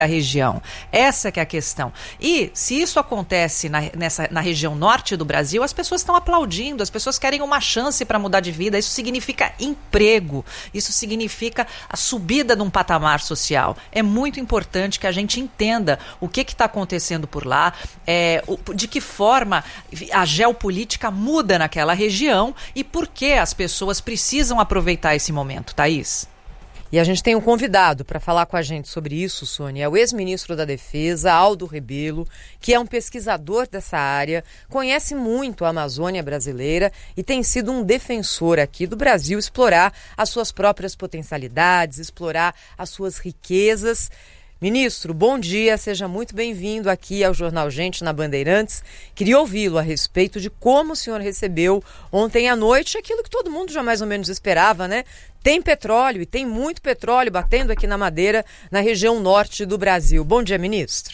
a região. Essa que é a questão. E se isso acontece na região norte do Brasil, as pessoas estão aplaudindo, as pessoas querem uma chance para mudar de vida. Isso significa emprego, isso significa a subida de um patamar social. É muito importante que a gente entenda o que está acontecendo por lá, de que forma a geopolítica muda naquela região e por que as pessoas precisam aproveitar esse momento. Thaís? E a gente tem um convidado para falar com a gente sobre isso, Sônia. É o ex-ministro da Defesa, Aldo Rebelo, que é um pesquisador dessa área, conhece muito a Amazônia brasileira e tem sido um defensor aqui do Brasil explorar as suas próprias potencialidades, explorar as suas riquezas. Ministro, bom dia, seja muito bem-vindo aqui ao Jornal Gente na Bandeirantes. Queria ouvi-lo a respeito de como o senhor recebeu ontem à noite aquilo que todo mundo já mais ou menos esperava, né? Tem petróleo e tem muito petróleo batendo aqui na Madeira, na região norte do Brasil. Bom dia, ministro.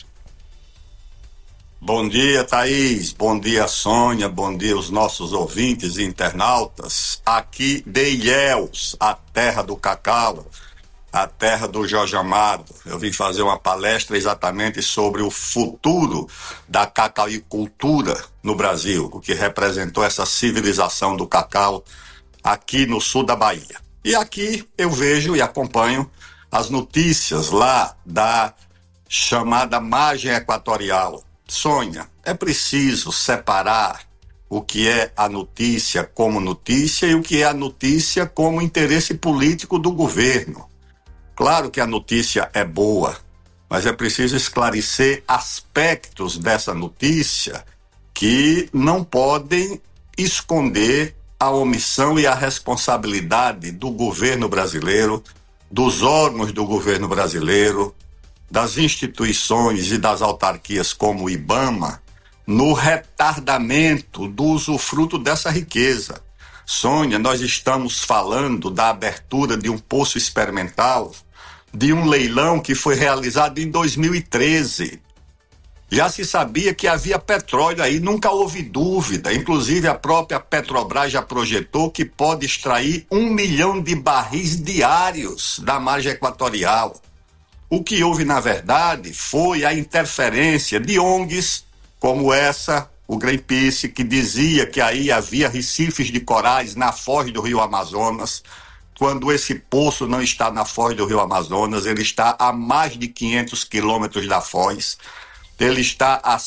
Bom dia, Thaís. Bom dia, Sônia. Bom dia aos nossos ouvintes e internautas. Aqui de Ilhéus, a terra do cacau, a terra do Jorge Amado. Eu vim fazer uma palestra exatamente sobre o futuro da cacauicultura no Brasil, o que representou essa civilização do cacau aqui no sul da Bahia. E aqui eu vejo e acompanho as notícias lá da chamada margem equatorial. Sônia, é preciso separar o que é a notícia como notícia e o que é a notícia como interesse político do governo. Claro que a notícia é boa, mas é preciso esclarecer aspectos dessa notícia que não podem esconder a omissão e a responsabilidade do governo brasileiro, dos órgãos do governo brasileiro, das instituições e das autarquias como o IBAMA, no retardamento do usufruto dessa riqueza. Sônia, nós estamos falando da abertura de um poço experimental, de um leilão que foi realizado em 2013. Já se sabia que havia petróleo aí, nunca houve dúvida. Inclusive a própria Petrobras já projetou que pode extrair 1 milhão de barris diários da margem equatorial. O que houve, na verdade, foi a interferência de ONGs como essa, o Greenpeace, que dizia que aí havia recifes de corais na foz do rio Amazonas, quando esse poço não está na foz do rio Amazonas, ele está a mais de 500 quilômetros da foz. Ele está a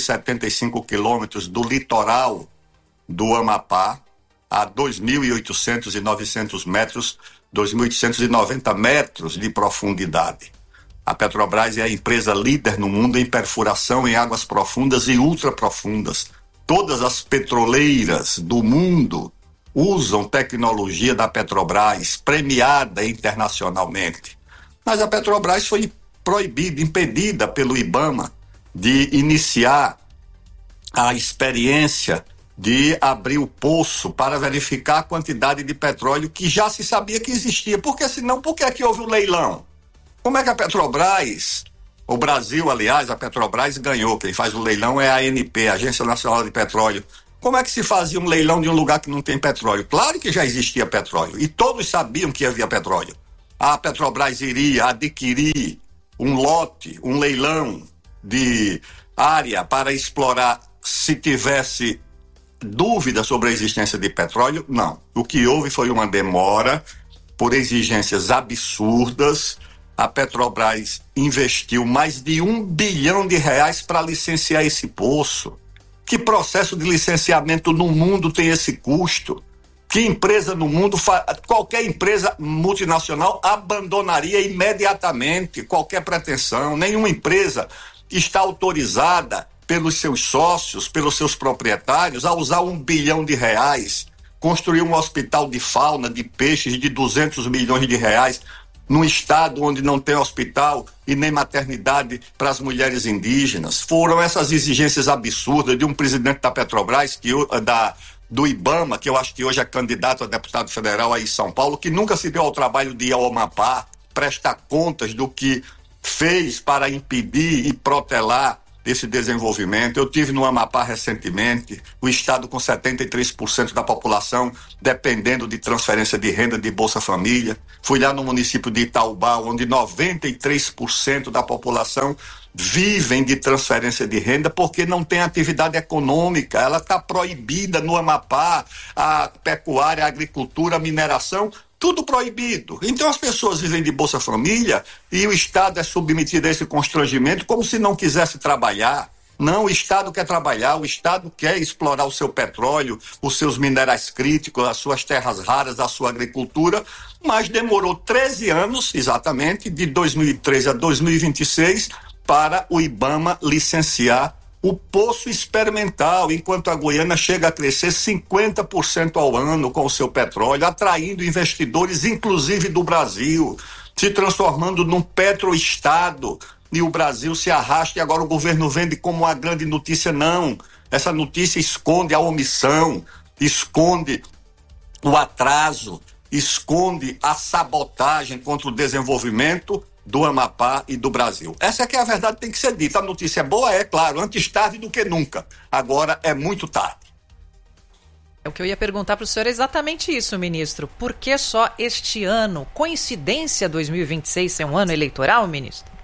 175 quilômetros do litoral do Amapá, a 2.800 e 900 metros, 2.890 metros de profundidade. A Petrobras é a empresa líder no mundo em perfuração em águas profundas e ultraprofundas. Todas as petroleiras do mundo usam tecnologia da Petrobras, premiada internacionalmente. Mas a Petrobras foi proibida, impedida pelo IBAMA de iniciar a experiência de abrir o poço para verificar a quantidade de petróleo que já se sabia que existia. Porque senão, por que é que houve o leilão? Como é que a Petrobras, o Brasil, aliás, a Petrobras ganhou, quem faz o leilão é a ANP, a Agência Nacional de Petróleo. Como é que se fazia um leilão de um lugar que não tem petróleo? Claro que já existia petróleo e todos sabiam que havia petróleo. A Petrobras iria adquirir um lote, um leilão de área para explorar se tivesse dúvida sobre a existência de petróleo? Não. O que houve foi uma demora por exigências absurdas. A Petrobras investiu mais de R$1 bilhão para licenciar esse poço. Que processo de licenciamento no mundo tem esse custo? Que empresa no mundo, qualquer empresa multinacional abandonaria imediatamente qualquer pretensão. Nenhuma empresa está autorizada pelos seus sócios, pelos seus proprietários, a usar R$1 bilhão, construir um hospital de fauna, de peixes de R$200 milhões, num estado onde não tem hospital e nem maternidade para as mulheres indígenas. Foram essas exigências absurdas de um presidente da Petrobras, do IBAMA, que eu acho que hoje é candidato a deputado federal aí em São Paulo, que nunca se deu ao trabalho de ir ao Amapá, prestar contas do que fez para impedir e protelar desse desenvolvimento. Eu tive no Amapá recentemente, o estado com 73% da população dependendo de transferência de renda de Bolsa Família. Fui lá no município de Itaubá, onde 93% da população vivem de transferência de renda porque não tem atividade econômica. Ela está proibida no Amapá, a pecuária, a agricultura, a mineração, tudo proibido. Então as pessoas vivem de Bolsa Família e o Estado é submetido a esse constrangimento como se não quisesse trabalhar. Não, o Estado quer trabalhar, o Estado quer explorar o seu petróleo, os seus minerais críticos, as suas terras raras, a sua agricultura, mas demorou 13 anos, exatamente, de 2013 a 2026, para o IBAMA licenciar o poço experimental, enquanto a Guiana chega a crescer 50% ao ano com o seu petróleo, atraindo investidores, inclusive do Brasil, se transformando num petroestado, e o Brasil se arrasta, e agora o governo vende como uma grande notícia. Não, essa notícia esconde a omissão, esconde o atraso, esconde a sabotagem contra o desenvolvimento do Amapá e do Brasil. Essa é que é a verdade, tem que ser dita. A notícia é boa, é claro, antes tarde do que nunca. Agora é muito tarde. O que eu ia perguntar para o senhor é exatamente isso, ministro. Por que só este ano? Coincidência 2026 ser um ano eleitoral, ministro?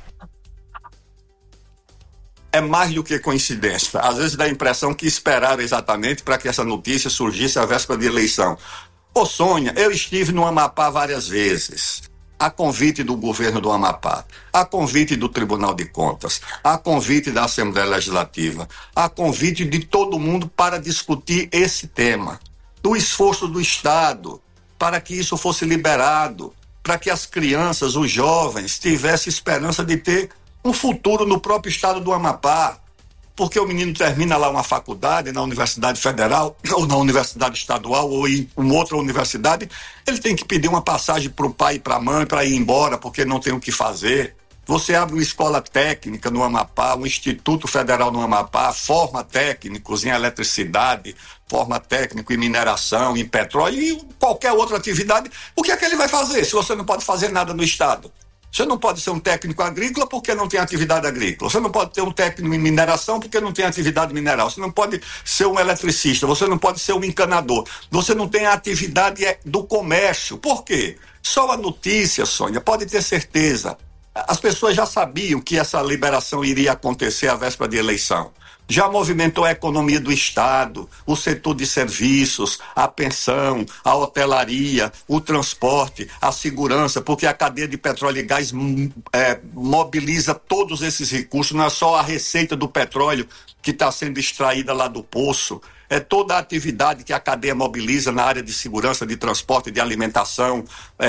É mais do que coincidência. Às vezes dá a impressão que esperaram exatamente para que essa notícia surgisse à véspera de eleição. Ô Sônia, eu estive no Amapá várias vezes, a convite do governo do Amapá, a convite do Tribunal de Contas, a convite da Assembleia Legislativa, a convite de todo mundo para discutir esse tema, do esforço do Estado para que isso fosse liberado, para que as crianças, os jovens, tivessem esperança de ter um futuro no próprio estado do Amapá, porque o menino termina lá uma faculdade na Universidade Federal, ou na Universidade Estadual, ou em uma outra universidade, ele tem que pedir uma passagem para o pai e para a mãe para ir embora, porque não tem o que fazer. Você abre uma escola técnica no Amapá, um Instituto Federal no Amapá, forma técnicos em eletricidade, forma técnico em mineração, em petróleo e qualquer outra atividade. O que é que ele vai fazer se você não pode fazer nada no estado? Você não pode ser um técnico agrícola porque não tem atividade agrícola. Você não pode ter um técnico em mineração porque não tem atividade mineral. Você não pode ser um eletricista. Você não pode ser um encanador. Você não tem a atividade do comércio. Por quê? Só a notícia, Sônia, pode ter certeza. As pessoas já sabiam que essa liberação iria acontecer à véspera de eleição. Já movimentou a economia do Estado, o setor de serviços, a pensão, a hotelaria, o transporte, a segurança, porque a cadeia de petróleo e gás mobiliza todos esses recursos, não é só a receita do petróleo que está sendo extraída lá do poço, é toda a atividade que a cadeia mobiliza na área de segurança, de transporte, de alimentação,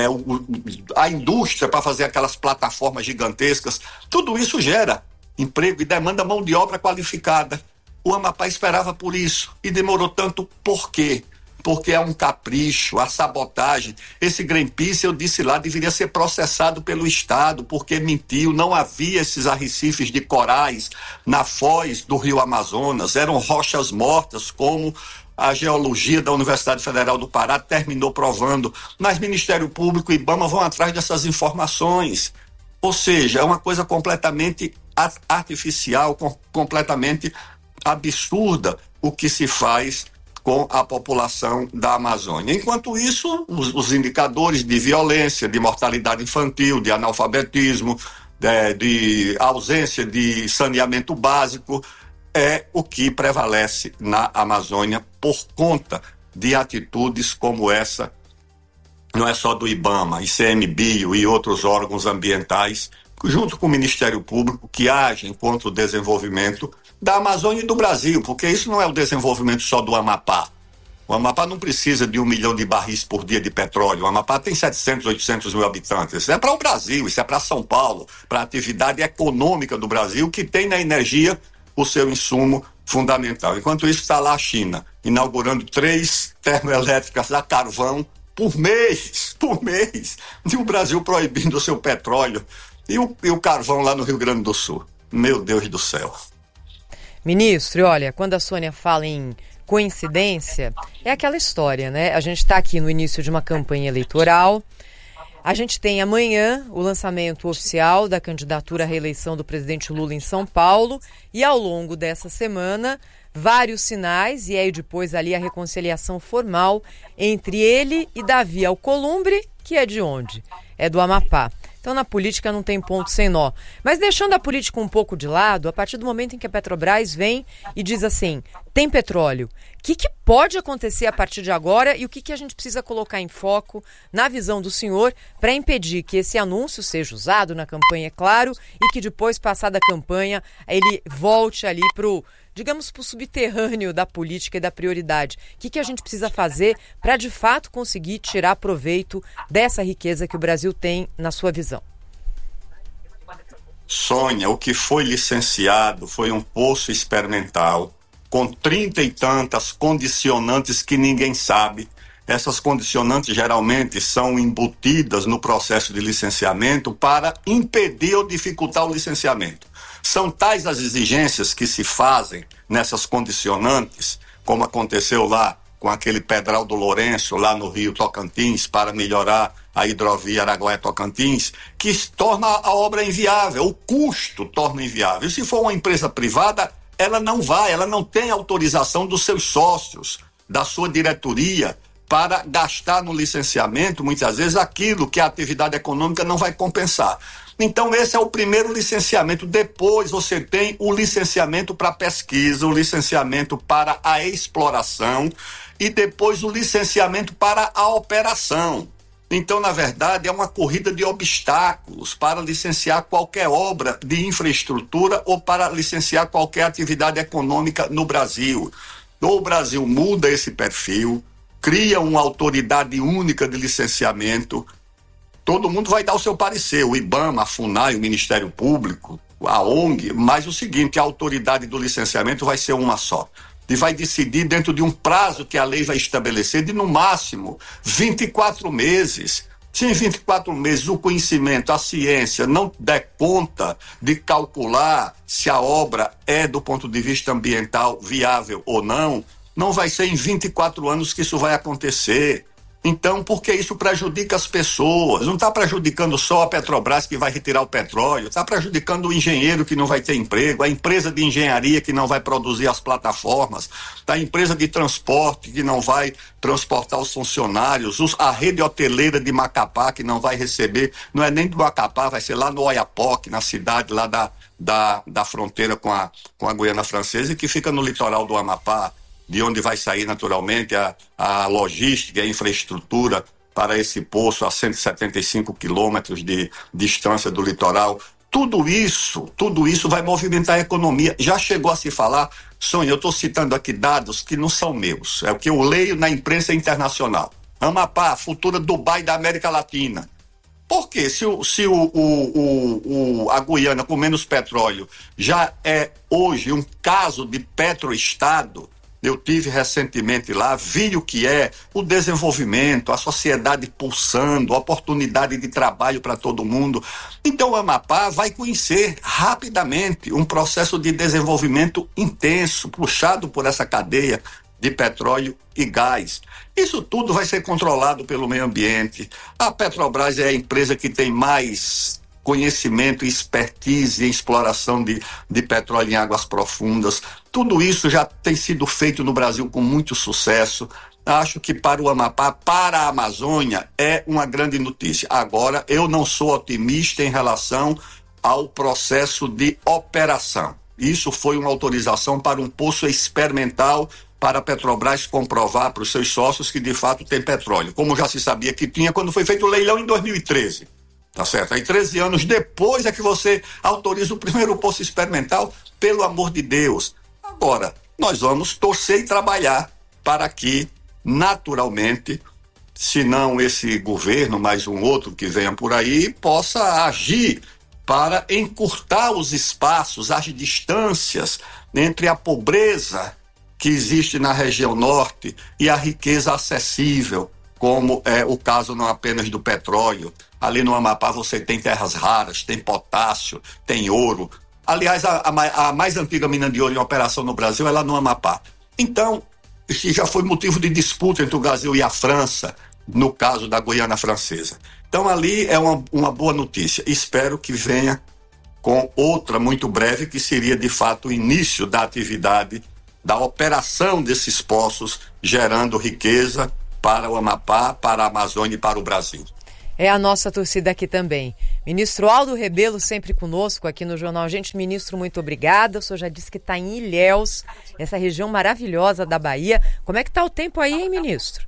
a indústria para fazer aquelas plataformas gigantescas, tudo isso gera emprego e demanda mão de obra qualificada. O Amapá esperava por isso e demorou tanto. Por quê? Porque é um capricho, a sabotagem. Esse Greenpeace, eu disse lá, deveria ser processado pelo Estado porque mentiu, não havia esses arrecifes de corais na foz do Rio Amazonas, eram rochas mortas, como a geologia da Universidade Federal do Pará terminou provando. Mas Ministério Público e IBAMA vão atrás dessas informações. Ou seja, é uma coisa completamente artificial, completamente absurda o que se faz com a população da Amazônia. Enquanto isso, os indicadores de violência, de mortalidade infantil, de analfabetismo, de ausência de saneamento básico, é o que prevalece na Amazônia por conta de atitudes como essa. Não é só do IBAMA, ICMBio e outros órgãos ambientais, junto com o Ministério Público, que agem contra o desenvolvimento da Amazônia e do Brasil, porque isso não é o desenvolvimento só do Amapá. O Amapá não precisa de 1 milhão de barris por dia de petróleo. O Amapá tem 700, 800 mil habitantes. Isso é para o Brasil, isso é para São Paulo, para a atividade econômica do Brasil, que tem na energia o seu insumo fundamental. Enquanto isso, está lá a China, inaugurando 3 termoelétricas a carvão por mês, e o Brasil proibindo o seu petróleo e o carvão lá no Rio Grande do Sul. Meu Deus do céu. Ministro, olha, quando a Sônia fala em coincidência, é aquela história, né? A gente está aqui no início de uma campanha eleitoral, A gente tem amanhã o lançamento oficial da candidatura à reeleição do presidente Lula em São Paulo e ao longo dessa semana vários sinais e aí depois ali a reconciliação formal entre ele e Davi Alcolumbre, que é de onde? É do Amapá. Então, na política não tem ponto sem nó. Mas deixando a política um pouco de lado, a partir do momento em que a Petrobras vem e diz assim, tem petróleo, o que pode acontecer a partir de agora e o que a gente precisa colocar em foco na visão do senhor para impedir que esse anúncio seja usado na campanha, é claro, e que depois, passada a campanha, ele volte ali para o subterrâneo da política e da prioridade. O que a gente precisa fazer para, de fato, conseguir tirar proveito dessa riqueza que o Brasil tem, na sua visão? Sônia, o que foi licenciado foi um poço experimental com 30 e tantas condicionantes que ninguém sabe. Essas condicionantes geralmente são embutidas no processo de licenciamento para impedir ou dificultar o licenciamento. São tais as exigências que se fazem nessas condicionantes, como aconteceu lá com aquele Pedral do Lourenço, lá no Rio Tocantins, para melhorar a hidrovia Araguaia-Tocantins, que torna a obra inviável, o custo torna inviável. E se for uma empresa privada, ela não tem autorização dos seus sócios, da sua diretoria, para gastar no licenciamento, muitas vezes, aquilo que a atividade econômica não vai compensar. Então, esse é o primeiro licenciamento. Depois você tem o licenciamento para pesquisa, o licenciamento para a exploração e depois o licenciamento para a operação. Então, na verdade, é uma corrida de obstáculos para licenciar qualquer obra de infraestrutura ou para licenciar qualquer atividade econômica no Brasil. O Brasil muda esse perfil, cria uma autoridade única de licenciamento. Todo mundo vai dar o seu parecer, o IBAMA, a FUNAI, o Ministério Público, a ONG, mas o seguinte, a autoridade do licenciamento vai ser uma só. E vai decidir dentro de um prazo que a lei vai estabelecer de, no máximo, 24 meses. Se em 24 meses o conhecimento, a ciência não der conta de calcular se a obra é, do ponto de vista ambiental, viável ou não, não vai ser em 24 anos que isso vai acontecer. Então, porque isso prejudica as pessoas, não está prejudicando só a Petrobras que vai retirar o petróleo, está prejudicando o engenheiro que não vai ter emprego, a empresa de engenharia que não vai produzir as plataformas, a empresa de transporte que não vai transportar os funcionários, a rede hoteleira de Macapá que não vai receber, não é nem do Macapá, vai ser lá no Oiapoque, na cidade lá da fronteira com a Guiana Francesa e que fica no litoral do Amapá, de onde vai sair naturalmente a logística e a infraestrutura para esse poço a 175 quilômetros de distância do litoral. Tudo isso vai movimentar a economia. Já chegou a se falar, Sônia, eu estou citando aqui dados que não são meus, é o que eu leio na imprensa internacional. Amapá, futura Dubai da América Latina. Por quê? Se a Guiana com menos petróleo já é hoje um caso de petroestado, eu tive recentemente lá, vi o que é o desenvolvimento, a sociedade pulsando, a oportunidade de trabalho para todo mundo. Então o Amapá vai conhecer rapidamente um processo de desenvolvimento intenso, puxado por essa cadeia de petróleo e gás. Isso tudo vai ser controlado pelo meio ambiente. A Petrobras é a empresa que tem mais conhecimento e expertise em exploração de petróleo em águas profundas. Tudo isso já tem sido feito no Brasil com muito sucesso. Acho que para o Amapá, para a Amazônia, é uma grande notícia. Agora, eu não sou otimista em relação ao processo de operação. Isso foi uma autorização para um poço experimental para a Petrobras comprovar para os seus sócios que de fato tem petróleo, como já se sabia que tinha quando foi feito o leilão em 2013. Tá certo? Aí 13 anos depois é que você autoriza o primeiro poço experimental, pelo amor de Deus. Agora, nós vamos torcer e trabalhar para que, naturalmente, se não esse governo, mais um outro que venha por aí, possa agir para encurtar os espaços, as distâncias entre a pobreza que existe na região norte e a riqueza acessível, como é o caso não apenas do petróleo. Ali no Amapá você tem terras raras, tem potássio, tem ouro. Aliás, a mais antiga mina de ouro em operação no Brasil é lá no Amapá. Então, isso já foi motivo de disputa entre o Brasil e a França, no caso da Guiana Francesa. Então ali é uma boa notícia. Espero que venha com outra muito breve, que seria de fato o início da atividade, da operação desses poços, gerando riqueza para o Amapá, para a Amazônia e para o Brasil. É a nossa torcida aqui também. Ministro Aldo Rebelo sempre conosco aqui no Jornal Gente. Ministro, muito obrigada. O senhor já disse que está em Ilhéus, essa região maravilhosa da Bahia. Como é que está o tempo aí, hein, ministro?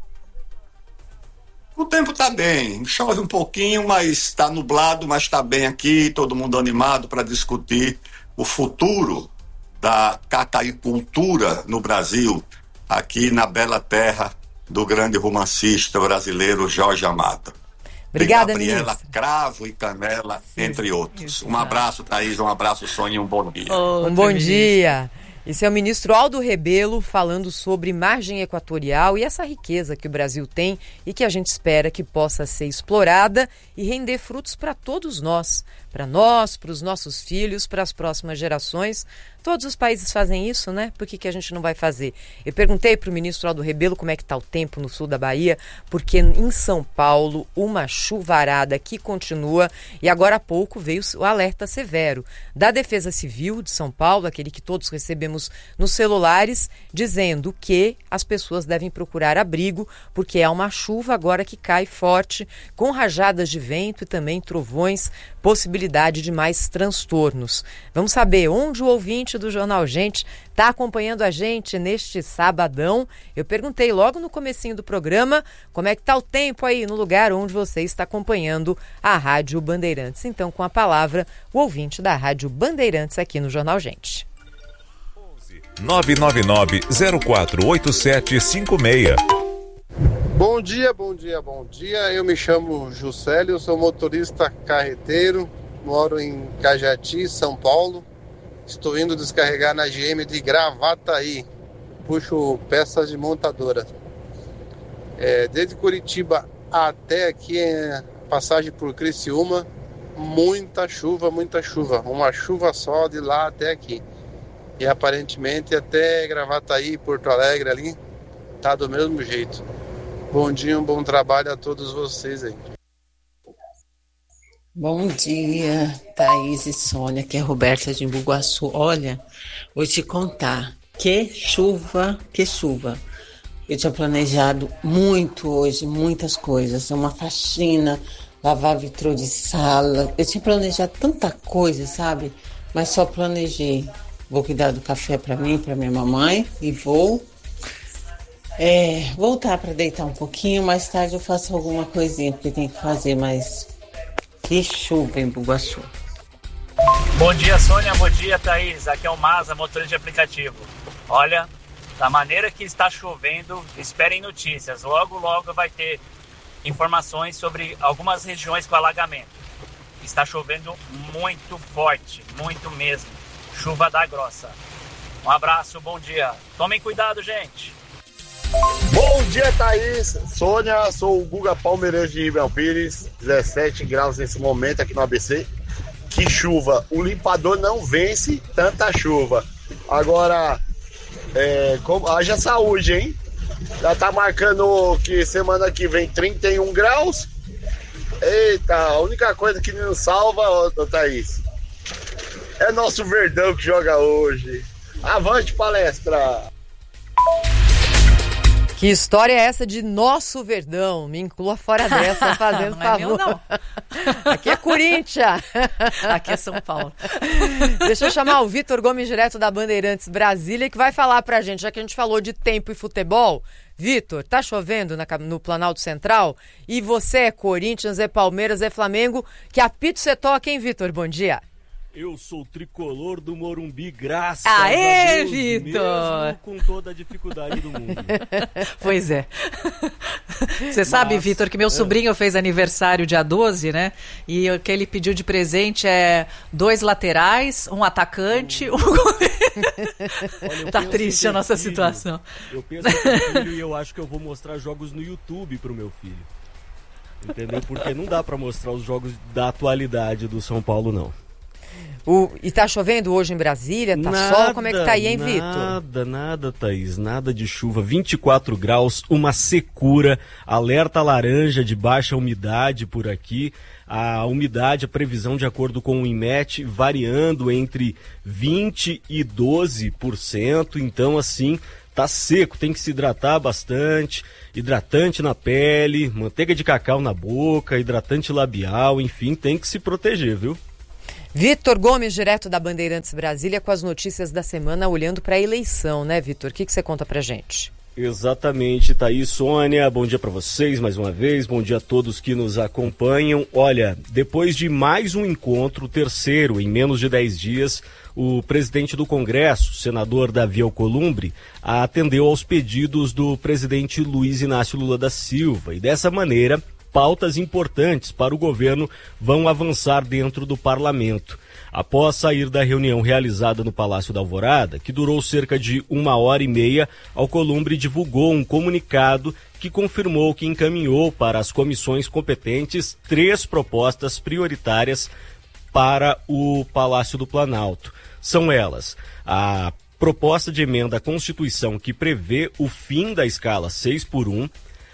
O tempo está bem, chove um pouquinho, mas está nublado, mas está bem aqui, todo mundo animado para discutir o futuro da cacaicultura no Brasil, aqui na bela terra do grande romancista brasileiro Jorge Amado. Obrigada, Gabriela ministro. Cravo e Canela, entre outros. Um abraço, Thaís, um abraço, Sônia, um bom dia. Um bom dia. Esse é o ministro Aldo Rebelo falando sobre margem equatorial e essa riqueza que o Brasil tem e que a gente espera que possa ser explorada e render frutos para todos nós, para os nossos filhos, para as próximas gerações. Todos os países fazem isso, né? Por que a gente não vai fazer? Eu perguntei para o ministro Aldo Rebelo como é que está o tempo no sul da Bahia, porque em São Paulo uma chuvarada que continua e agora há pouco veio o alerta severo da Defesa Civil de São Paulo, aquele que todos recebemos nos celulares, dizendo que as pessoas devem procurar abrigo, porque é uma chuva agora que cai forte, com rajadas de vento e também trovões, possibilidade de mais transtornos. Vamos saber onde o ouvinte do Jornal Gente está acompanhando a gente neste sabadão. Eu perguntei logo no comecinho do programa como é que está o tempo aí no lugar onde você está acompanhando a Rádio Bandeirantes. Então, com a palavra, o ouvinte da Rádio Bandeirantes aqui no Jornal Gente. 999-048756. Bom dia. Eu me chamo Juscelio, sou motorista carreteiro, moro em Cajati, São Paulo. Estou indo descarregar na GM de Gravataí. Puxo peças de montadora. Desde Curitiba até aqui, passagem por Criciúma, muita chuva. Uma chuva só de lá até aqui. E aparentemente até Gravataí, Porto Alegre ali, tá do mesmo jeito. Bom dia, um bom trabalho a todos vocês aí. Bom dia, Thaís e Sônia, que é Roberta de Embu-Guaçu. Olha, vou te contar, que chuva. Eu tinha planejado muito hoje, muitas coisas, uma faxina, lavar vitrô de sala. Eu tinha planejado tanta coisa, sabe? Mas só planejei. Vou cuidar do café para mim, para minha mamãe e vou voltar para deitar um pouquinho. Mais tarde eu faço alguma coisinha, porque tem que fazer, mas que chuva em Embu-Guaçu. Bom dia, Sônia. Bom dia, Thaís. Aqui é o Maza, motorista de aplicativo. Olha, da maneira que está chovendo, esperem notícias. Logo vai ter informações sobre algumas regiões com alagamento. Está chovendo muito forte, muito mesmo. Chuva da grossa. Um abraço, bom dia. Tomem cuidado, gente. Bom dia, Thaís, Sônia, sou o Guga Palmeirense de Ribeirão Pires, 17 graus nesse momento aqui no ABC. Que chuva, o limpador não vence tanta chuva. Agora, haja saúde, hein? Já tá marcando que semana que vem 31 graus. Eita, a única coisa que nos salva, Thaís, é nosso Verdão que joga hoje. Avante, palestra! Que história é essa de nosso Verdão? Me inclua fora dessa, fazendo não é meu, favor. não. Aqui é Corinthians. Aqui é São Paulo. Deixa eu chamar o Vitor Gomes, direto da Bandeirantes Brasília, que vai falar pra gente, já que a gente falou de tempo e futebol. Vitor, tá chovendo no Planalto Central? E você é Corinthians, é Palmeiras, é Flamengo? Que apito você toca, hein, Vitor? Bom dia. Eu sou o tricolor do Morumbi, graças Aê, a Deus, Vitor! mesmo com toda a dificuldade do mundo. Pois é. Você sabe, Vitor, que meu sobrinho fez aniversário dia 12, né? E o que ele pediu de presente é 2 laterais, um atacante, um goleiro. Tá triste a nossa situação. Eu penso em ter filho e eu acho que eu vou mostrar jogos no YouTube pro meu filho. Entendeu? Porque não dá pra mostrar os jogos da atualidade do São Paulo, não. E tá chovendo hoje em Brasília? Tá sol? Como é que tá aí, hein, Vitor? Nada, Thaís. Nada de chuva. 24 graus, uma secura, alerta laranja de baixa umidade por aqui. A umidade, a previsão de acordo com o INMET, variando entre 20% e 12%. Então, assim, tá seco, tem que se hidratar bastante. Hidratante na pele, manteiga de cacau na boca, hidratante labial, enfim, tem que se proteger, viu? Vitor Gomes, direto da Bandeirantes Brasília, com as notícias da semana, olhando para a eleição, né, Vitor? O que você conta pra gente? Exatamente, Thaís, Sônia, bom dia para vocês mais uma vez, bom dia a todos que nos acompanham. Olha, depois de mais um encontro, o terceiro em menos de 10 dias, o presidente do Congresso, senador Davi Alcolumbre, atendeu aos pedidos do presidente Luiz Inácio Lula da Silva e dessa maneira, pautas importantes para o governo vão avançar dentro do parlamento. Após sair da reunião realizada no Palácio da Alvorada, que durou cerca de 1h30, Alcolumbre divulgou um comunicado que confirmou que encaminhou para as comissões competentes 3 propostas prioritárias para o Palácio do Planalto. São elas: a proposta de emenda à Constituição que prevê o fim da escala 6x1,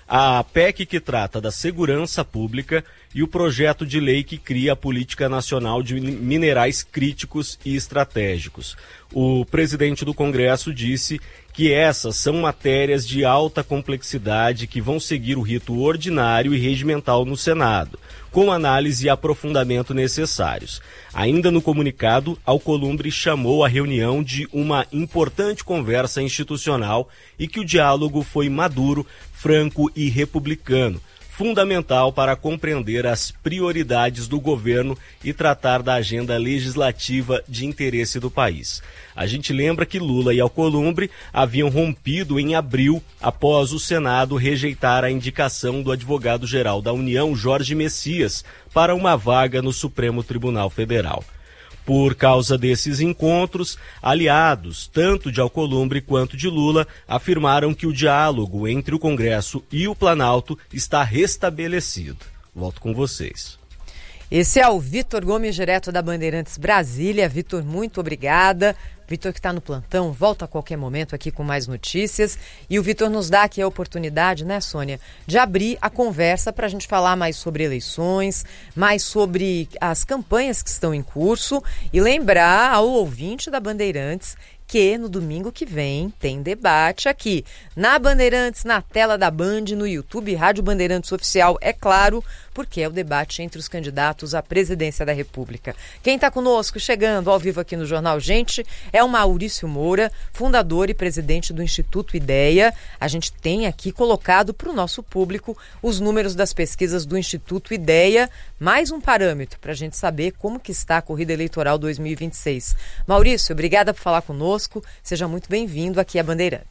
a PEC que trata da segurança pública e o projeto de lei que cria a Política Nacional de Minerais Críticos e Estratégicos. O presidente do Congresso disse que essas são matérias de alta complexidade que vão seguir o rito ordinário e regimental no Senado, com análise e aprofundamento necessários. Ainda no comunicado, Alcolumbre chamou a reunião de uma importante conversa institucional e que o diálogo foi maduro, franco e republicano, fundamental para compreender as prioridades do governo e tratar da agenda legislativa de interesse do país. A gente lembra que Lula e Alcolumbre haviam rompido em abril após o Senado rejeitar a indicação do advogado-geral da União, Jorge Messias, para uma vaga no Supremo Tribunal Federal. Por causa desses encontros, aliados, tanto de Alcolumbre quanto de Lula, afirmaram que o diálogo entre o Congresso e o Planalto está restabelecido. Volto com vocês. Esse é o Vitor Gomes, direto da Bandeirantes Brasília. Vitor, muito obrigada. Vitor, que está no plantão, volta a qualquer momento aqui com mais notícias. E o Vitor nos dá aqui a oportunidade, né, Sônia, de abrir a conversa para a gente falar mais sobre eleições, mais sobre as campanhas que estão em curso e lembrar ao ouvinte da Bandeirantes que no domingo que vem tem debate aqui na Bandeirantes, na tela da Band, no YouTube, Rádio Bandeirantes Oficial, é claro, porque é o debate entre os candidatos à presidência da República. Quem está conosco, chegando ao vivo aqui no Jornal Gente, é o Maurício Moura, fundador e presidente do Instituto Ideia. A gente tem aqui colocado para o nosso público os números das pesquisas do Instituto Ideia, mais um parâmetro para a gente saber como que está a corrida eleitoral 2026. Maurício, obrigada por falar conosco. Seja muito bem-vindo aqui à Bandeirantes.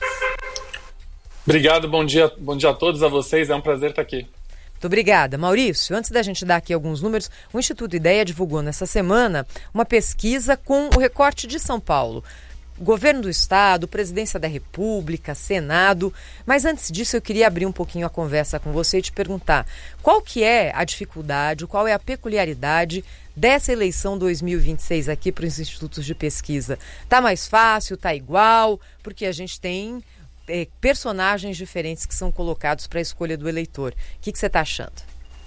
Obrigado, bom dia a todos, a vocês, é um prazer estar aqui. Muito obrigada. Maurício, antes da gente dar aqui alguns números, o Instituto Ideia divulgou nessa semana uma pesquisa com o recorte de São Paulo. Governo do Estado, Presidência da República, Senado. Mas antes disso eu queria abrir um pouquinho a conversa com você e te perguntar qual que é a dificuldade, qual é a peculiaridade dessa eleição 2026 aqui para os institutos de pesquisa. Tá mais fácil, tá igual? Porque a gente tem personagens diferentes que são colocados para a escolha do eleitor. O que você está achando?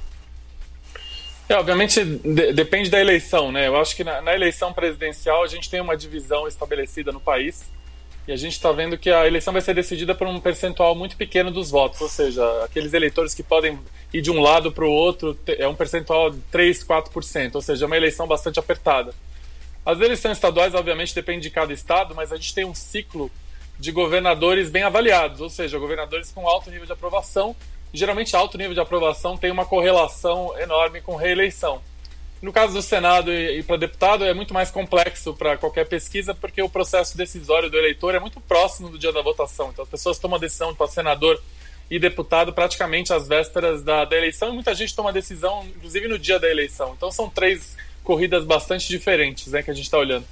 Obviamente depende da eleição, né? Eu acho que na eleição presidencial a gente tem uma divisão estabelecida no país e a gente está vendo que a eleição vai ser decidida por um percentual muito pequeno dos votos, ou seja, aqueles eleitores que podem ir de um lado para o outro é um percentual de 3, 4%, ou seja, é uma eleição bastante apertada. As eleições estaduais, obviamente, dependem de cada estado, mas a gente tem um ciclo de governadores bem avaliados, ou seja, governadores com alto nível de aprovação. Geralmente, alto nível de aprovação tem uma correlação enorme com reeleição. No caso do Senado e para deputado, é muito mais complexo para qualquer pesquisa, porque o processo decisório do eleitor é muito próximo do dia da votação. Então, as pessoas tomam a decisão para senador e deputado praticamente às vésperas da eleição, e muita gente toma a decisão, inclusive, no dia da eleição. Então, são 3 corridas bastante diferentes, né, que a gente está olhando.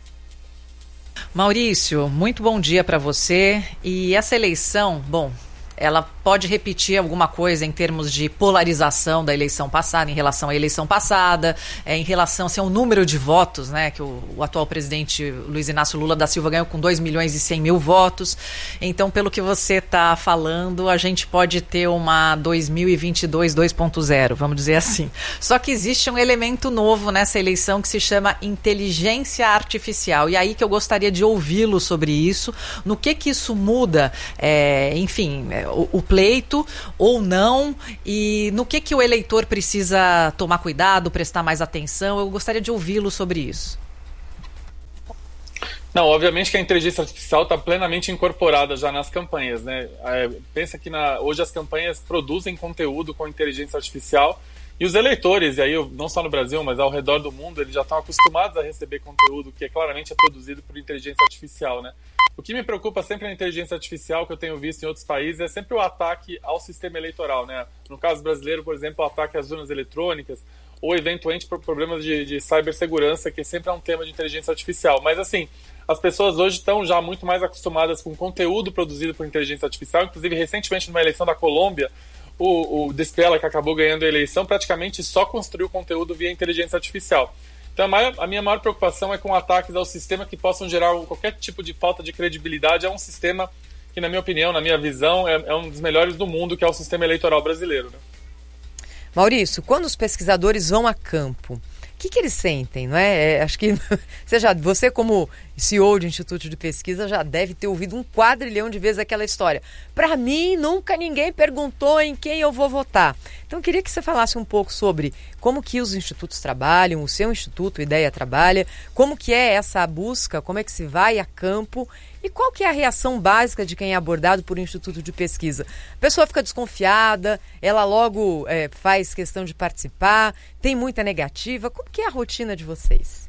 Maurício, muito bom dia para você. E essa eleição, bom, ela pode repetir alguma coisa em termos de polarização da eleição passada, em relação à eleição passada, em relação ao número de votos, né, que o atual presidente Luiz Inácio Lula da Silva ganhou com 2.100.000 votos. Então, pelo que você está falando, a gente pode ter uma 2022 2.0, vamos dizer assim. Só que existe um elemento novo nessa eleição que se chama inteligência artificial. E aí que eu gostaria de ouvi-lo sobre isso, no que isso muda, enfim, o pleito ou não, e no que o eleitor precisa tomar cuidado, prestar mais atenção. Eu gostaria de ouvi-lo sobre isso. Não, obviamente que a inteligência artificial está plenamente incorporada já nas campanhas, né? Pensa que hoje as campanhas produzem conteúdo com inteligência artificial, e os eleitores, e aí não só no Brasil, mas ao redor do mundo, eles já estão acostumados a receber conteúdo que claramente é produzido por inteligência artificial, né? O que me preocupa sempre na inteligência artificial, que eu tenho visto em outros países, é sempre o ataque ao sistema eleitoral, né? No caso brasileiro, por exemplo, o ataque às urnas eletrônicas, ou eventualmente por problemas de cibersegurança, que sempre é um tema de inteligência artificial. Mas assim, as pessoas hoje estão já muito mais acostumadas com conteúdo produzido por inteligência artificial. Inclusive, recentemente, numa eleição da Colômbia, o Despela, que acabou ganhando a eleição, praticamente só construiu conteúdo via inteligência artificial. Então, a minha maior preocupação é com ataques ao sistema que possam gerar qualquer tipo de falta de credibilidade. É um sistema que, na minha opinião, na minha visão, é um dos melhores do mundo, que é o sistema eleitoral brasileiro, né? Maurício, quando os pesquisadores vão a campo, o que eles sentem, não é? Acho que você como CEO de Instituto de Pesquisa já deve ter ouvido um quadrilhão de vezes aquela história. Para mim, nunca ninguém perguntou em quem eu vou votar. Então, eu queria que você falasse um pouco sobre como que os institutos trabalham, o seu instituto, Ideia, trabalha, como que é essa busca, como é que se vai a campo e qual que é a reação básica de quem é abordado por um instituto de pesquisa. A pessoa fica desconfiada, ela logo faz questão de participar, tem muita negativa. Como que é a rotina de vocês?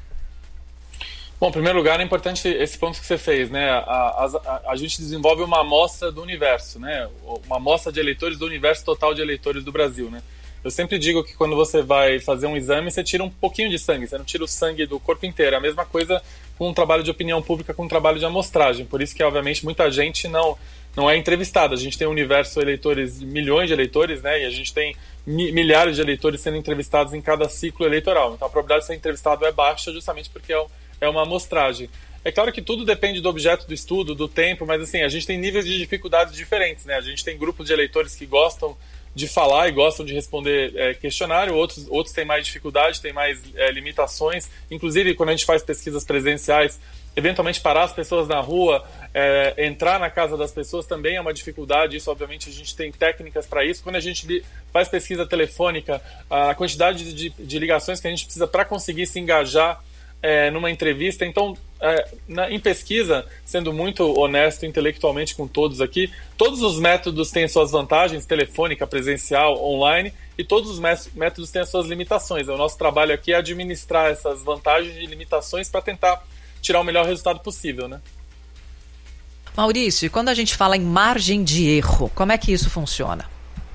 Bom, em primeiro lugar, é importante esse ponto que você fez, né? A gente desenvolve uma amostra do universo, né? Uma amostra de eleitores do universo total de eleitores do Brasil, né? Eu sempre digo que quando você vai fazer um exame, você tira um pouquinho de sangue, você não tira o sangue do corpo inteiro. É a mesma coisa com um trabalho de opinião pública, com um trabalho de amostragem. Por isso que, obviamente, muita gente não é entrevistada. A gente tem um universo de eleitores, milhões de eleitores, né? E a gente tem milhares de eleitores sendo entrevistados em cada ciclo eleitoral. Então, a probabilidade de ser entrevistado é baixa justamente porque é uma amostragem. É claro que tudo depende do objeto do estudo, do tempo, mas assim, a gente tem níveis de dificuldades diferentes, né? A gente tem grupos de eleitores que gostam de falar e gostam de responder questionário, outros têm mais dificuldade, têm mais limitações. Inclusive, quando a gente faz pesquisas presenciais, eventualmente parar as pessoas na rua, entrar na casa das pessoas também é uma dificuldade. Isso, obviamente, a gente tem técnicas para isso. Quando a gente faz pesquisa telefônica, a quantidade de ligações que a gente precisa para conseguir se engajar numa entrevista. Então, em pesquisa, sendo muito honesto intelectualmente com todos aqui, todos os métodos têm suas vantagens, telefônica, presencial, online, e todos os métodos têm as suas limitações. O nosso trabalho aqui é administrar essas vantagens e limitações para tentar tirar o melhor resultado possível, né? Maurício, e quando a gente fala em margem de erro, como é que isso funciona?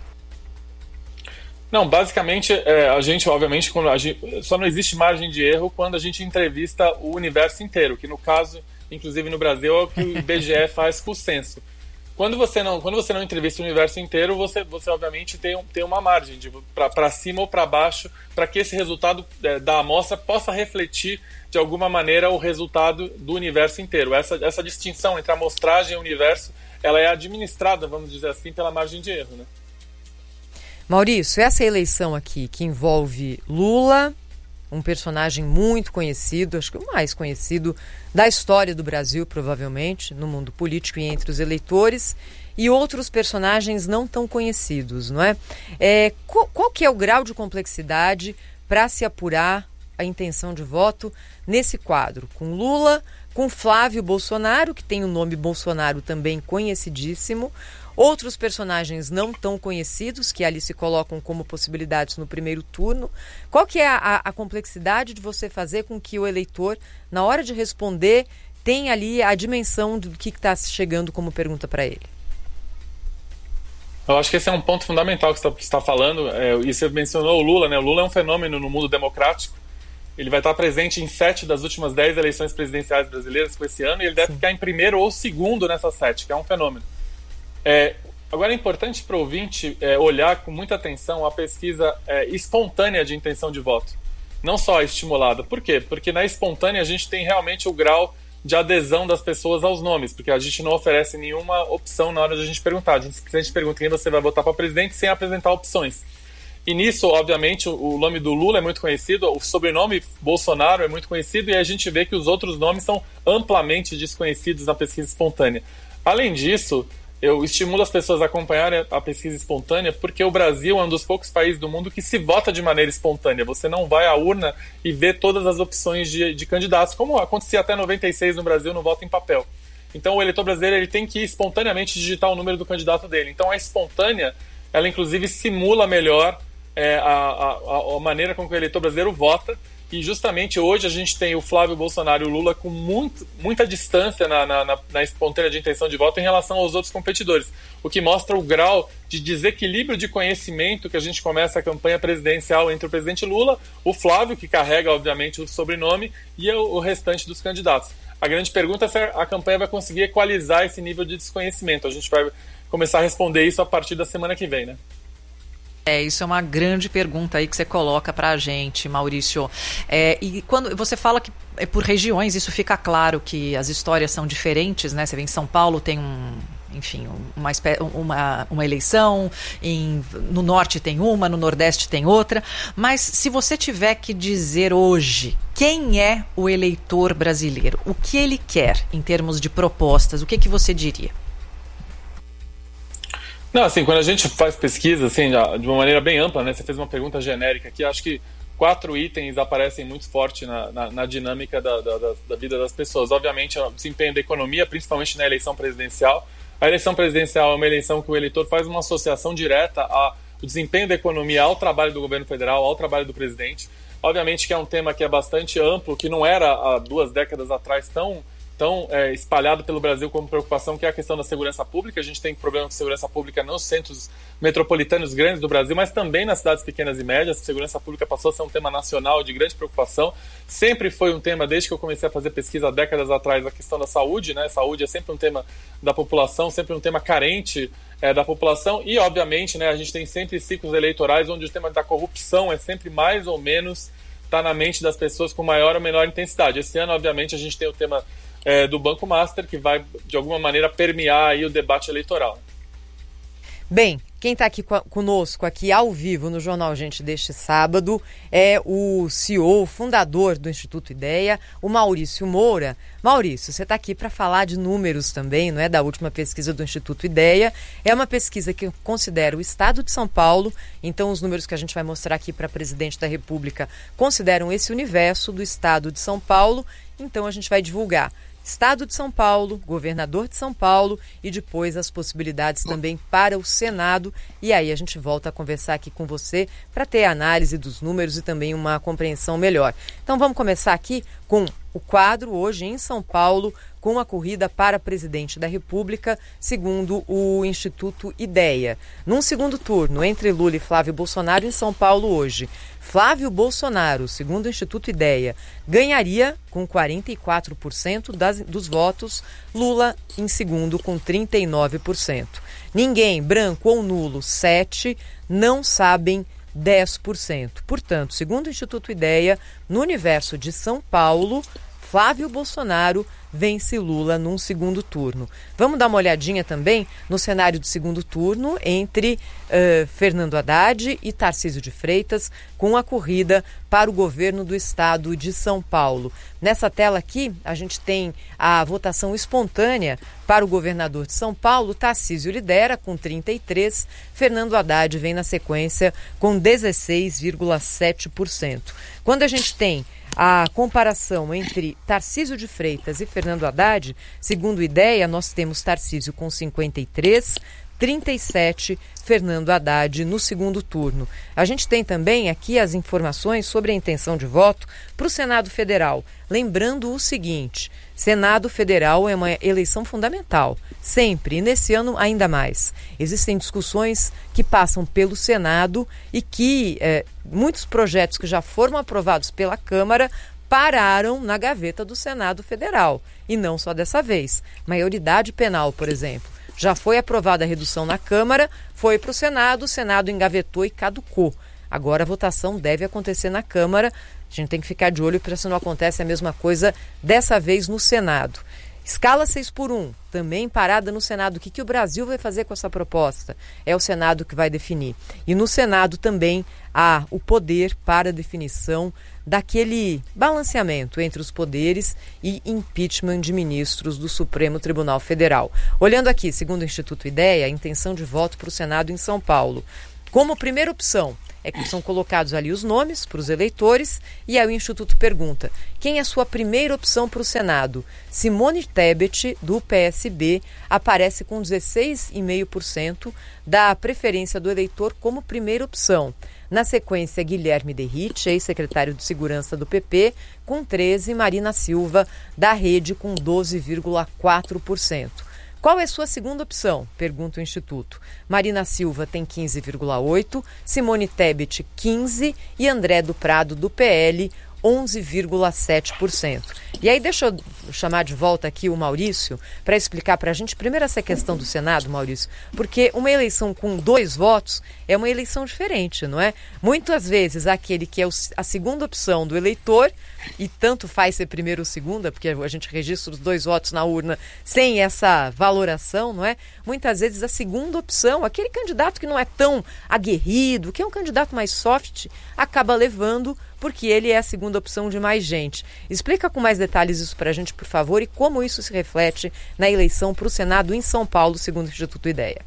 Não, basicamente, a gente, obviamente, só não existe margem de erro quando a gente entrevista o universo inteiro, que no caso, inclusive no Brasil, é o que o IBGE faz com o censo. Quando você não entrevista o universo inteiro, você obviamente tem uma margem para cima ou para baixo, para que esse resultado da amostra possa refletir, de alguma maneira, o resultado do universo inteiro. Essa distinção entre amostragem e universo, ela é administrada, vamos dizer assim, pela margem de erro, né? Maurício, essa eleição aqui que envolve Lula, um personagem muito conhecido, acho que o mais conhecido da história do Brasil, provavelmente, no mundo político e entre os eleitores, e outros personagens não tão conhecidos, não é? Qual que é o grau de complexidade para se apurar a intenção de voto nesse quadro? Com Lula, com Flávio Bolsonaro, que tem o nome Bolsonaro também conhecidíssimo, outros personagens não tão conhecidos, que ali se colocam como possibilidades no primeiro turno. Qual que é a complexidade de você fazer com que o eleitor, na hora de responder, tenha ali a dimensão do que está chegando como pergunta para ele? Eu acho que esse é um ponto fundamental que você está falando. E você mencionou o Lula, né? O Lula é um fenômeno no mundo democrático. Ele vai estar presente em 7 das últimas 10 eleições presidenciais brasileiras com esse ano, e ele deve ficar em primeiro ou segundo nessas 7, que é um fenômeno. Agora é importante para o ouvinte olhar com muita atenção a pesquisa espontânea de intenção de voto, não só a estimulada. Por quê? Porque na espontânea a gente tem realmente o grau de adesão das pessoas aos nomes, porque a gente não oferece nenhuma opção na hora de a gente perguntar. A gente pergunta quem você vai votar para presidente sem apresentar opções. E nisso, obviamente, o nome do Lula é muito conhecido, o sobrenome Bolsonaro é muito conhecido, e a gente vê que os outros nomes são amplamente desconhecidos na pesquisa espontânea. Além disso, eu estimulo as pessoas a acompanharem a pesquisa espontânea, porque o Brasil é um dos poucos países do mundo que se vota de maneira espontânea. Você não vai à urna e vê todas as opções de candidatos, como acontecia até 96 no Brasil no voto em papel. Então o eleitor brasileiro ele tem que espontaneamente digitar o número do candidato dele. Então a espontânea, ela inclusive simula melhor a maneira com que o eleitor brasileiro vota, e justamente hoje a gente tem o Flávio Bolsonaro e o Lula com muita distância na espontânea de intenção de voto em relação aos outros competidores, o que mostra o grau de desequilíbrio de conhecimento que a gente começa a campanha presidencial entre o presidente Lula, o Flávio, que carrega obviamente o sobrenome, e o restante dos candidatos. A grande pergunta é se a campanha vai conseguir equalizar esse nível de desconhecimento. A gente vai começar a responder isso a partir da semana que vem, né? Isso é uma grande pergunta aí que você coloca pra gente, Maurício. E quando você fala que é por regiões, isso fica claro que as histórias são diferentes, né? Você vê em São Paulo tem uma eleição, no norte tem uma, no nordeste tem outra, mas se você tiver que dizer hoje quem é o eleitor brasileiro, o que ele quer em termos de propostas, o que você diria? Não, assim, quando a gente faz pesquisa, assim, de uma maneira bem ampla, né? Você fez uma pergunta genérica aqui, acho que 4 itens aparecem muito forte na dinâmica da vida das pessoas. Obviamente, o desempenho da economia, principalmente na eleição presidencial. A eleição presidencial é uma eleição que o eleitor faz uma associação direta ao desempenho da economia ao trabalho do governo federal, ao trabalho do presidente. Obviamente que é um tema que é bastante amplo, que não era há 2 décadas atrás tão espalhado pelo Brasil como preocupação, que é a questão da segurança pública. A gente tem problema de segurança pública nos centros metropolitanos grandes do Brasil, mas também nas cidades pequenas e médias. A segurança pública passou a ser um tema nacional de grande preocupação. Sempre foi um tema, desde que eu comecei a fazer pesquisa há décadas atrás, a questão da saúde, né? Saúde é sempre um tema da população, sempre um tema carente da população. E, obviamente, né, a gente tem sempre ciclos eleitorais onde o tema da corrupção é sempre mais ou menos está na mente das pessoas com maior ou menor intensidade. Esse ano, obviamente, a gente tem o tema do Banco Master, que vai, de alguma maneira, permear aí o debate eleitoral. Bem, quem está aqui conosco, aqui ao vivo no Jornal Gente deste sábado, é o CEO, fundador do Instituto Ideia, o Maurício Moura. Maurício, você está aqui para falar de números também, não é? Da última pesquisa do Instituto Ideia. É uma pesquisa que considera o Estado de São Paulo, então os números que a gente vai mostrar aqui para presidente da República consideram esse universo do Estado de São Paulo, então a gente vai divulgar Estado de São Paulo, governador de São Paulo e depois as possibilidades também para o Senado. E aí a gente volta a conversar aqui com você para ter a análise dos números e também uma compreensão melhor. Então vamos começar aqui com o quadro hoje em São Paulo, com a corrida para presidente da República, segundo o Instituto Ideia. Num segundo turno, entre Lula e Flávio Bolsonaro em São Paulo hoje, Flávio Bolsonaro, segundo o Instituto Ideia, ganharia com 44% dos votos, Lula em segundo com 39%. Ninguém, branco ou nulo, 7%, não sabem 10%. Portanto, segundo o Instituto Ideia, no universo de São Paulo, Flávio Bolsonaro vence Lula num segundo turno. Vamos dar uma olhadinha também no cenário do segundo turno entre Fernando Haddad e Tarcísio de Freitas, com a corrida para o governo do estado de São Paulo. Nessa tela aqui, a gente tem a votação espontânea para o governador de São Paulo. Tarcísio lidera com 33%, Fernando Haddad vem na sequência com 16,7%. Quando a gente tem a comparação entre Tarcísio de Freitas e Fernando Haddad, segundo Ideia, nós temos Tarcísio com 53%, 37%, Fernando Haddad no segundo turno. A gente tem também aqui as informações sobre a intenção de voto para o Senado Federal. Lembrando o seguinte, Senado Federal é uma eleição fundamental, sempre, e nesse ano ainda mais. Existem discussões que passam pelo Senado e que muitos projetos que já foram aprovados pela Câmara pararam na gaveta do Senado Federal. E não só dessa vez. Maioridade penal, por exemplo. Já foi aprovada a redução na Câmara, foi para o Senado engavetou e caducou. Agora a votação deve acontecer na Câmara. A gente tem que ficar de olho para se não acontece a mesma coisa dessa vez no Senado. Escala 6x1, também parada no Senado. O que o Brasil vai fazer com essa proposta? É o Senado que vai definir. E no Senado também há o poder para a definição daquele balanceamento entre os poderes e impeachment de ministros do Supremo Tribunal Federal. Olhando aqui, segundo o Instituto Ideia, a intenção de voto para o Senado em São Paulo. Como primeira opção, é que são colocados ali os nomes para os eleitores e aí o Instituto pergunta: quem é a sua primeira opção para o Senado? Simone Tebet, do PSB, aparece com 16,5% da preferência do eleitor como primeira opção. Na sequência, Guilherme Derrite, ex-secretário de Segurança do PP, com 13%, Marina Silva, da Rede, com 12,4%. Qual é a sua segunda opção? Pergunta o Instituto. Marina Silva tem 15,8%, Simone Tebet 15% e André do Prado, do PL, 11,7%. E aí deixa eu chamar de volta aqui o Maurício para explicar para a gente primeiro essa questão do Senado, Maurício, porque uma eleição com 2 votos é uma eleição diferente, não é? Muitas vezes aquele que é a segunda opção do eleitor, e tanto faz ser primeiro ou segunda, porque a gente registra os 2 votos na urna sem essa valoração, não é? Muitas vezes a segunda opção, aquele candidato que não é tão aguerrido, que é um candidato mais soft, acaba levando porque ele é a segunda opção de mais gente. Explica com mais detalhes isso para a gente, por favor, e como isso se reflete na eleição para o Senado em São Paulo, segundo o Instituto Ideia.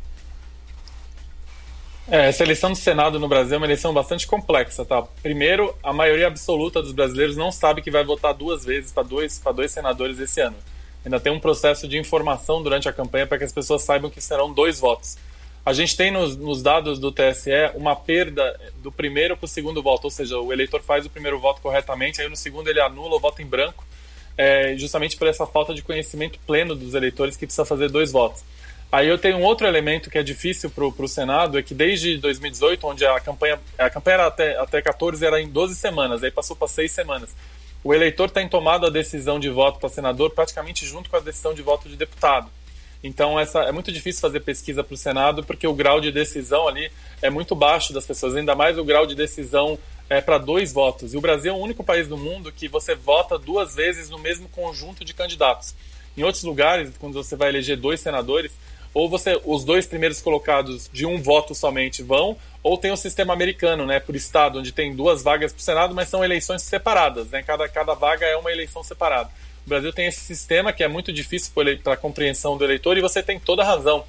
Essa eleição do Senado no Brasil é uma eleição bastante complexa, tá? Primeiro, a maioria absoluta dos brasileiros não sabe que vai votar 2 vezes para dois senadores esse ano. Ainda tem um processo de informação durante a campanha para que as pessoas saibam que serão 2 votos. A gente tem nos dados do TSE uma perda do primeiro para o segundo voto, ou seja, o eleitor faz o primeiro voto corretamente, aí no segundo ele anula o voto em branco, justamente por essa falta de conhecimento pleno dos eleitores que precisa fazer 2 votos. Aí eu tenho um outro elemento que é difícil para o Senado, é que desde 2018, onde a campanha era até 14, era em 12 semanas, aí passou para 6 semanas. O eleitor tem tomado a decisão de voto para senador praticamente junto com a decisão de voto de deputado. Então é muito difícil fazer pesquisa para o Senado, porque o grau de decisão ali é muito baixo das pessoas, ainda mais o grau de decisão para 2 votos. E o Brasil é o único país do mundo que você vota 2 vezes no mesmo conjunto de candidatos. Em outros lugares, quando você vai eleger 2 senadores, ou os 2 primeiros colocados de um voto somente vão, ou tem o sistema americano, né, por estado, onde tem 2 vagas para o Senado, mas são eleições separadas, né, cada vaga é uma eleição separada. O Brasil tem esse sistema que é muito difícil para a compreensão do eleitor, e você tem toda a razão.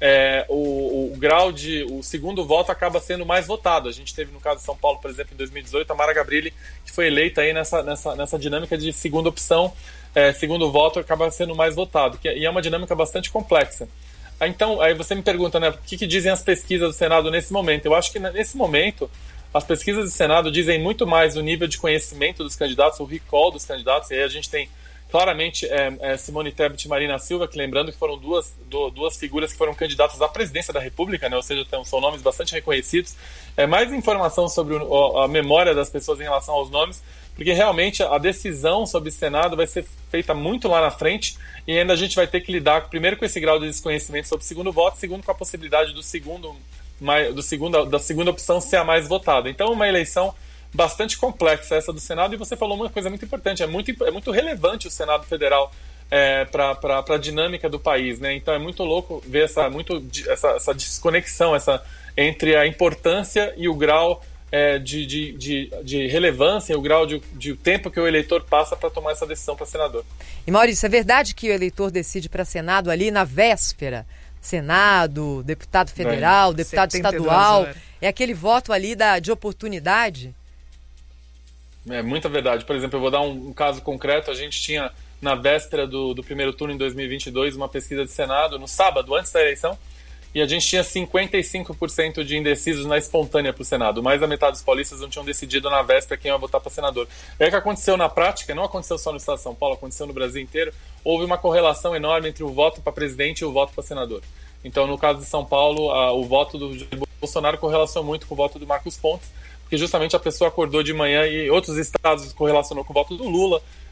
O segundo voto acaba sendo mais votado. A gente teve no caso de São Paulo, por exemplo, em 2018, a Mara Gabrilli, que foi eleita aí nessa dinâmica de segunda opção, segundo voto acaba sendo mais votado, e é uma dinâmica bastante complexa. Então, aí você me pergunta, né, o que dizem as pesquisas do Senado nesse momento? Eu acho que nesse momento as pesquisas do Senado dizem muito mais o nível de conhecimento dos candidatos, o recall dos candidatos, e aí a gente tem claramente Simone Tebet e Marina Silva, que lembrando que foram duas figuras que foram candidatas à presidência da República, né? Ou seja, são nomes bastante reconhecidos. Mais informação sobre a memória das pessoas em relação aos nomes, porque realmente a decisão sobre o Senado vai ser feita muito lá na frente, e ainda a gente vai ter que lidar primeiro com esse grau de desconhecimento sobre o segundo voto, segundo com a possibilidade da segunda opção ser a mais votada. Então é uma eleição bastante complexa essa do Senado, e você falou uma coisa muito importante, é muito relevante o Senado Federal para a dinâmica do país, né? Então é muito louco ver essa desconexão entre a importância e o grau de relevância, o grau de tempo que o eleitor passa para tomar essa decisão para senador. E Maurício, é verdade que o eleitor decide para Senado ali na véspera? Senado, deputado federal, deputado estadual, é aquele voto ali de oportunidade? É muita verdade. Por exemplo, eu vou dar um caso concreto. A gente tinha, na véspera do primeiro turno em 2022, uma pesquisa de Senado, no sábado, antes da eleição, e a gente tinha 55% de indecisos na espontânea para o Senado. Mais da metade dos paulistas não tinham decidido na véspera quem ia votar para senador. É o que aconteceu na prática, não aconteceu só no estado de São Paulo, aconteceu no Brasil inteiro. Houve uma correlação enorme entre o voto para presidente e o voto para senador. Então, no caso de São Paulo, o voto do Bolsonaro correlacionou muito com o voto do Marcos Pontes, porque justamente a pessoa acordou de manhã, e outros estados correlacionou com o voto do Lula.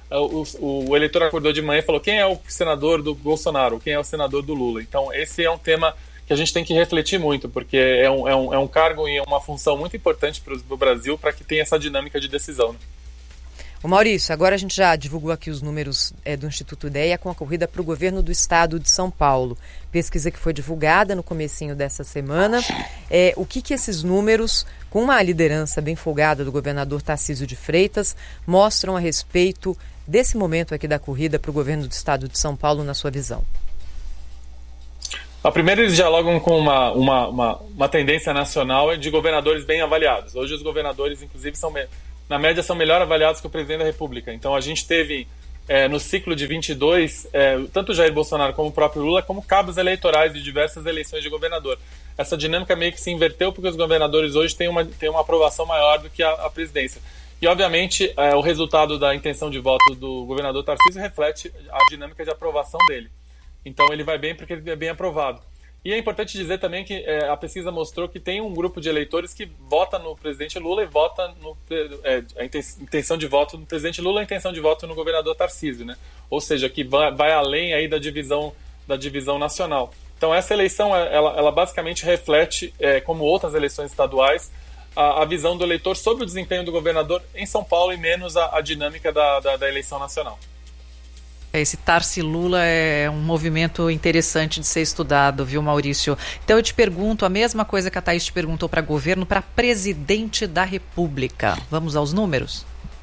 o eleitor acordou de manhã e falou: quem é o senador do Bolsonaro, quem é o senador do Lula? Então esse é um tema que a gente tem que refletir muito, porque é um cargo e uma função muito importante para o Brasil, para que tenha essa dinâmica de decisão, né? Ô Maurício, agora a gente já divulgou aqui os números do Instituto Ideia com a corrida para o governo do estado de São Paulo. Pesquisa que foi divulgada no comecinho dessa semana. O que esses números, com uma liderança bem folgada do governador Tarcísio de Freitas, mostram a respeito desse momento aqui da corrida para o governo do estado de São Paulo, na sua visão? Primeiro, eles dialogam com uma tendência nacional de governadores bem avaliados. Hoje os governadores, inclusive, na média, são melhor avaliados que o presidente da República. Então a gente teve, no ciclo de 22, tanto Jair Bolsonaro como o próprio Lula, como cabos eleitorais de diversas eleições de governador. Essa dinâmica meio que se inverteu, porque os governadores hoje têm uma aprovação maior do que a presidência. E, obviamente, o resultado da intenção de voto do governador Tarcísio reflete a dinâmica de aprovação dele. Então ele vai bem porque ele é bem aprovado. E é importante dizer também que a pesquisa mostrou que tem um grupo de eleitores que vota no presidente Lula e vota a intenção de voto no presidente Lula e a intenção de voto no governador Tarcísio, né? Ou seja, que vai além aí da divisão nacional. Então essa eleição, ela basicamente reflete, como outras eleições estaduais, a visão do eleitor sobre o desempenho do governador em São Paulo e menos a dinâmica da eleição nacional. Esse Tarci Lula é um movimento interessante de ser estudado, viu, Maurício? Então eu te pergunto a mesma coisa que a Thaís te perguntou para governo, para presidente da República. Vamos aos números?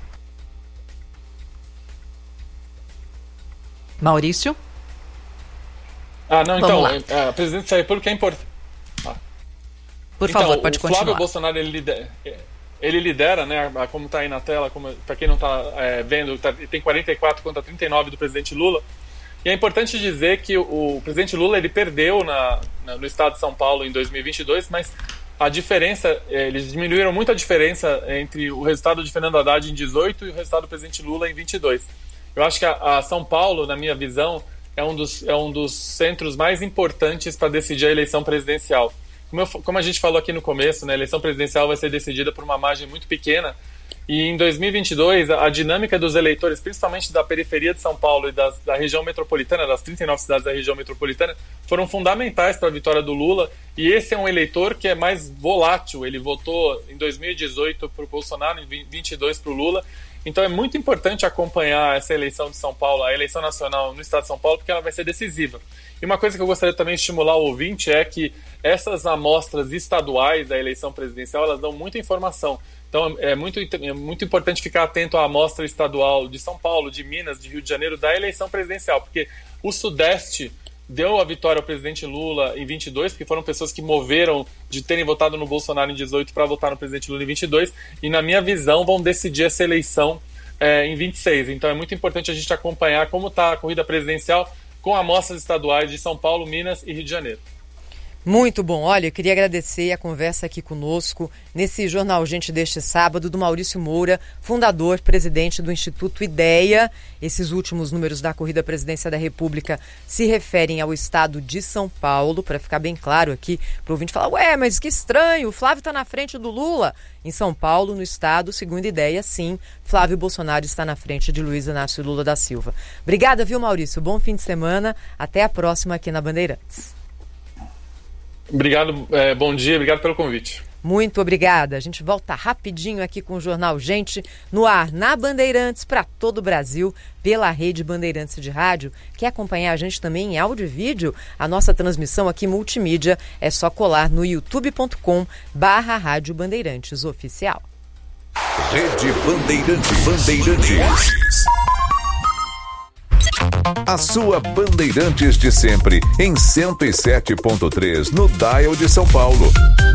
Maurício? Não, então, a presidente da República é importante. Por favor, pode continuar. O Flávio Bolsonaro, ele lidera, né, como está aí na tela, para quem não está vendo, tem 44 contra 39 do presidente Lula. E é importante dizer que o presidente Lula ele perdeu no estado de São Paulo em 2022, mas a diferença, eles diminuíram muito a diferença entre o resultado de Fernando Haddad em 18 e o resultado do presidente Lula em 22. Eu acho que a São Paulo, na minha visão, é um dos centros mais importantes para decidir a eleição presidencial. Como a gente falou aqui no começo, né, a eleição presidencial vai ser decidida por uma margem muito pequena, e em 2022 a dinâmica dos eleitores, principalmente da periferia de São Paulo e da região metropolitana, das 39 cidades da região metropolitana, foram fundamentais para a vitória do Lula, e esse é um eleitor que é mais volátil. Ele votou em 2018 para o Bolsonaro, em 2022 para o Lula. Então é muito importante acompanhar essa eleição de São Paulo, a eleição nacional no estado de São Paulo, porque ela vai ser decisiva. E uma coisa que eu gostaria também de estimular o ouvinte é que essas amostras estaduais da eleição presidencial, elas dão muita informação. Então é muito importante ficar atento à amostra estadual de São Paulo, de Minas, de Rio de Janeiro, da eleição presidencial, porque o Sudeste deu a vitória ao presidente Lula em 22, porque foram pessoas que moveram de terem votado no Bolsonaro em 18 para votar no presidente Lula em 22, e na minha visão vão decidir essa eleição em 26. Então é muito importante a gente acompanhar como está a corrida presidencial com amostras estaduais de São Paulo, Minas e Rio de Janeiro. Muito bom. Olha, eu queria agradecer a conversa aqui conosco nesse Jornal Gente deste sábado do Maurício Moura, fundador, presidente do Instituto Ideia. Esses últimos números da corrida à presidência da República se referem ao estado de São Paulo, para ficar bem claro aqui, para o ouvinte falar, mas que estranho, o Flávio está na frente do Lula. Em São Paulo, no estado, segundo Ideia, sim, Flávio Bolsonaro está na frente de Luiz Inácio Lula da Silva. Obrigada, viu, Maurício? Bom fim de semana. Até a próxima aqui na Bandeirantes. Obrigado, bom dia, obrigado pelo convite. Muito obrigada. A gente volta rapidinho aqui com o Jornal Gente, no ar na Bandeirantes, para todo o Brasil, pela rede Bandeirantes de Rádio. Quer acompanhar a gente também em áudio e vídeo? A nossa transmissão aqui multimídia é só colar no youtube.com/Rádio Bandeirantes Oficial. Rede Bandeirantes. A sua Bandeirantes de sempre, em 107.3, no dial de São Paulo.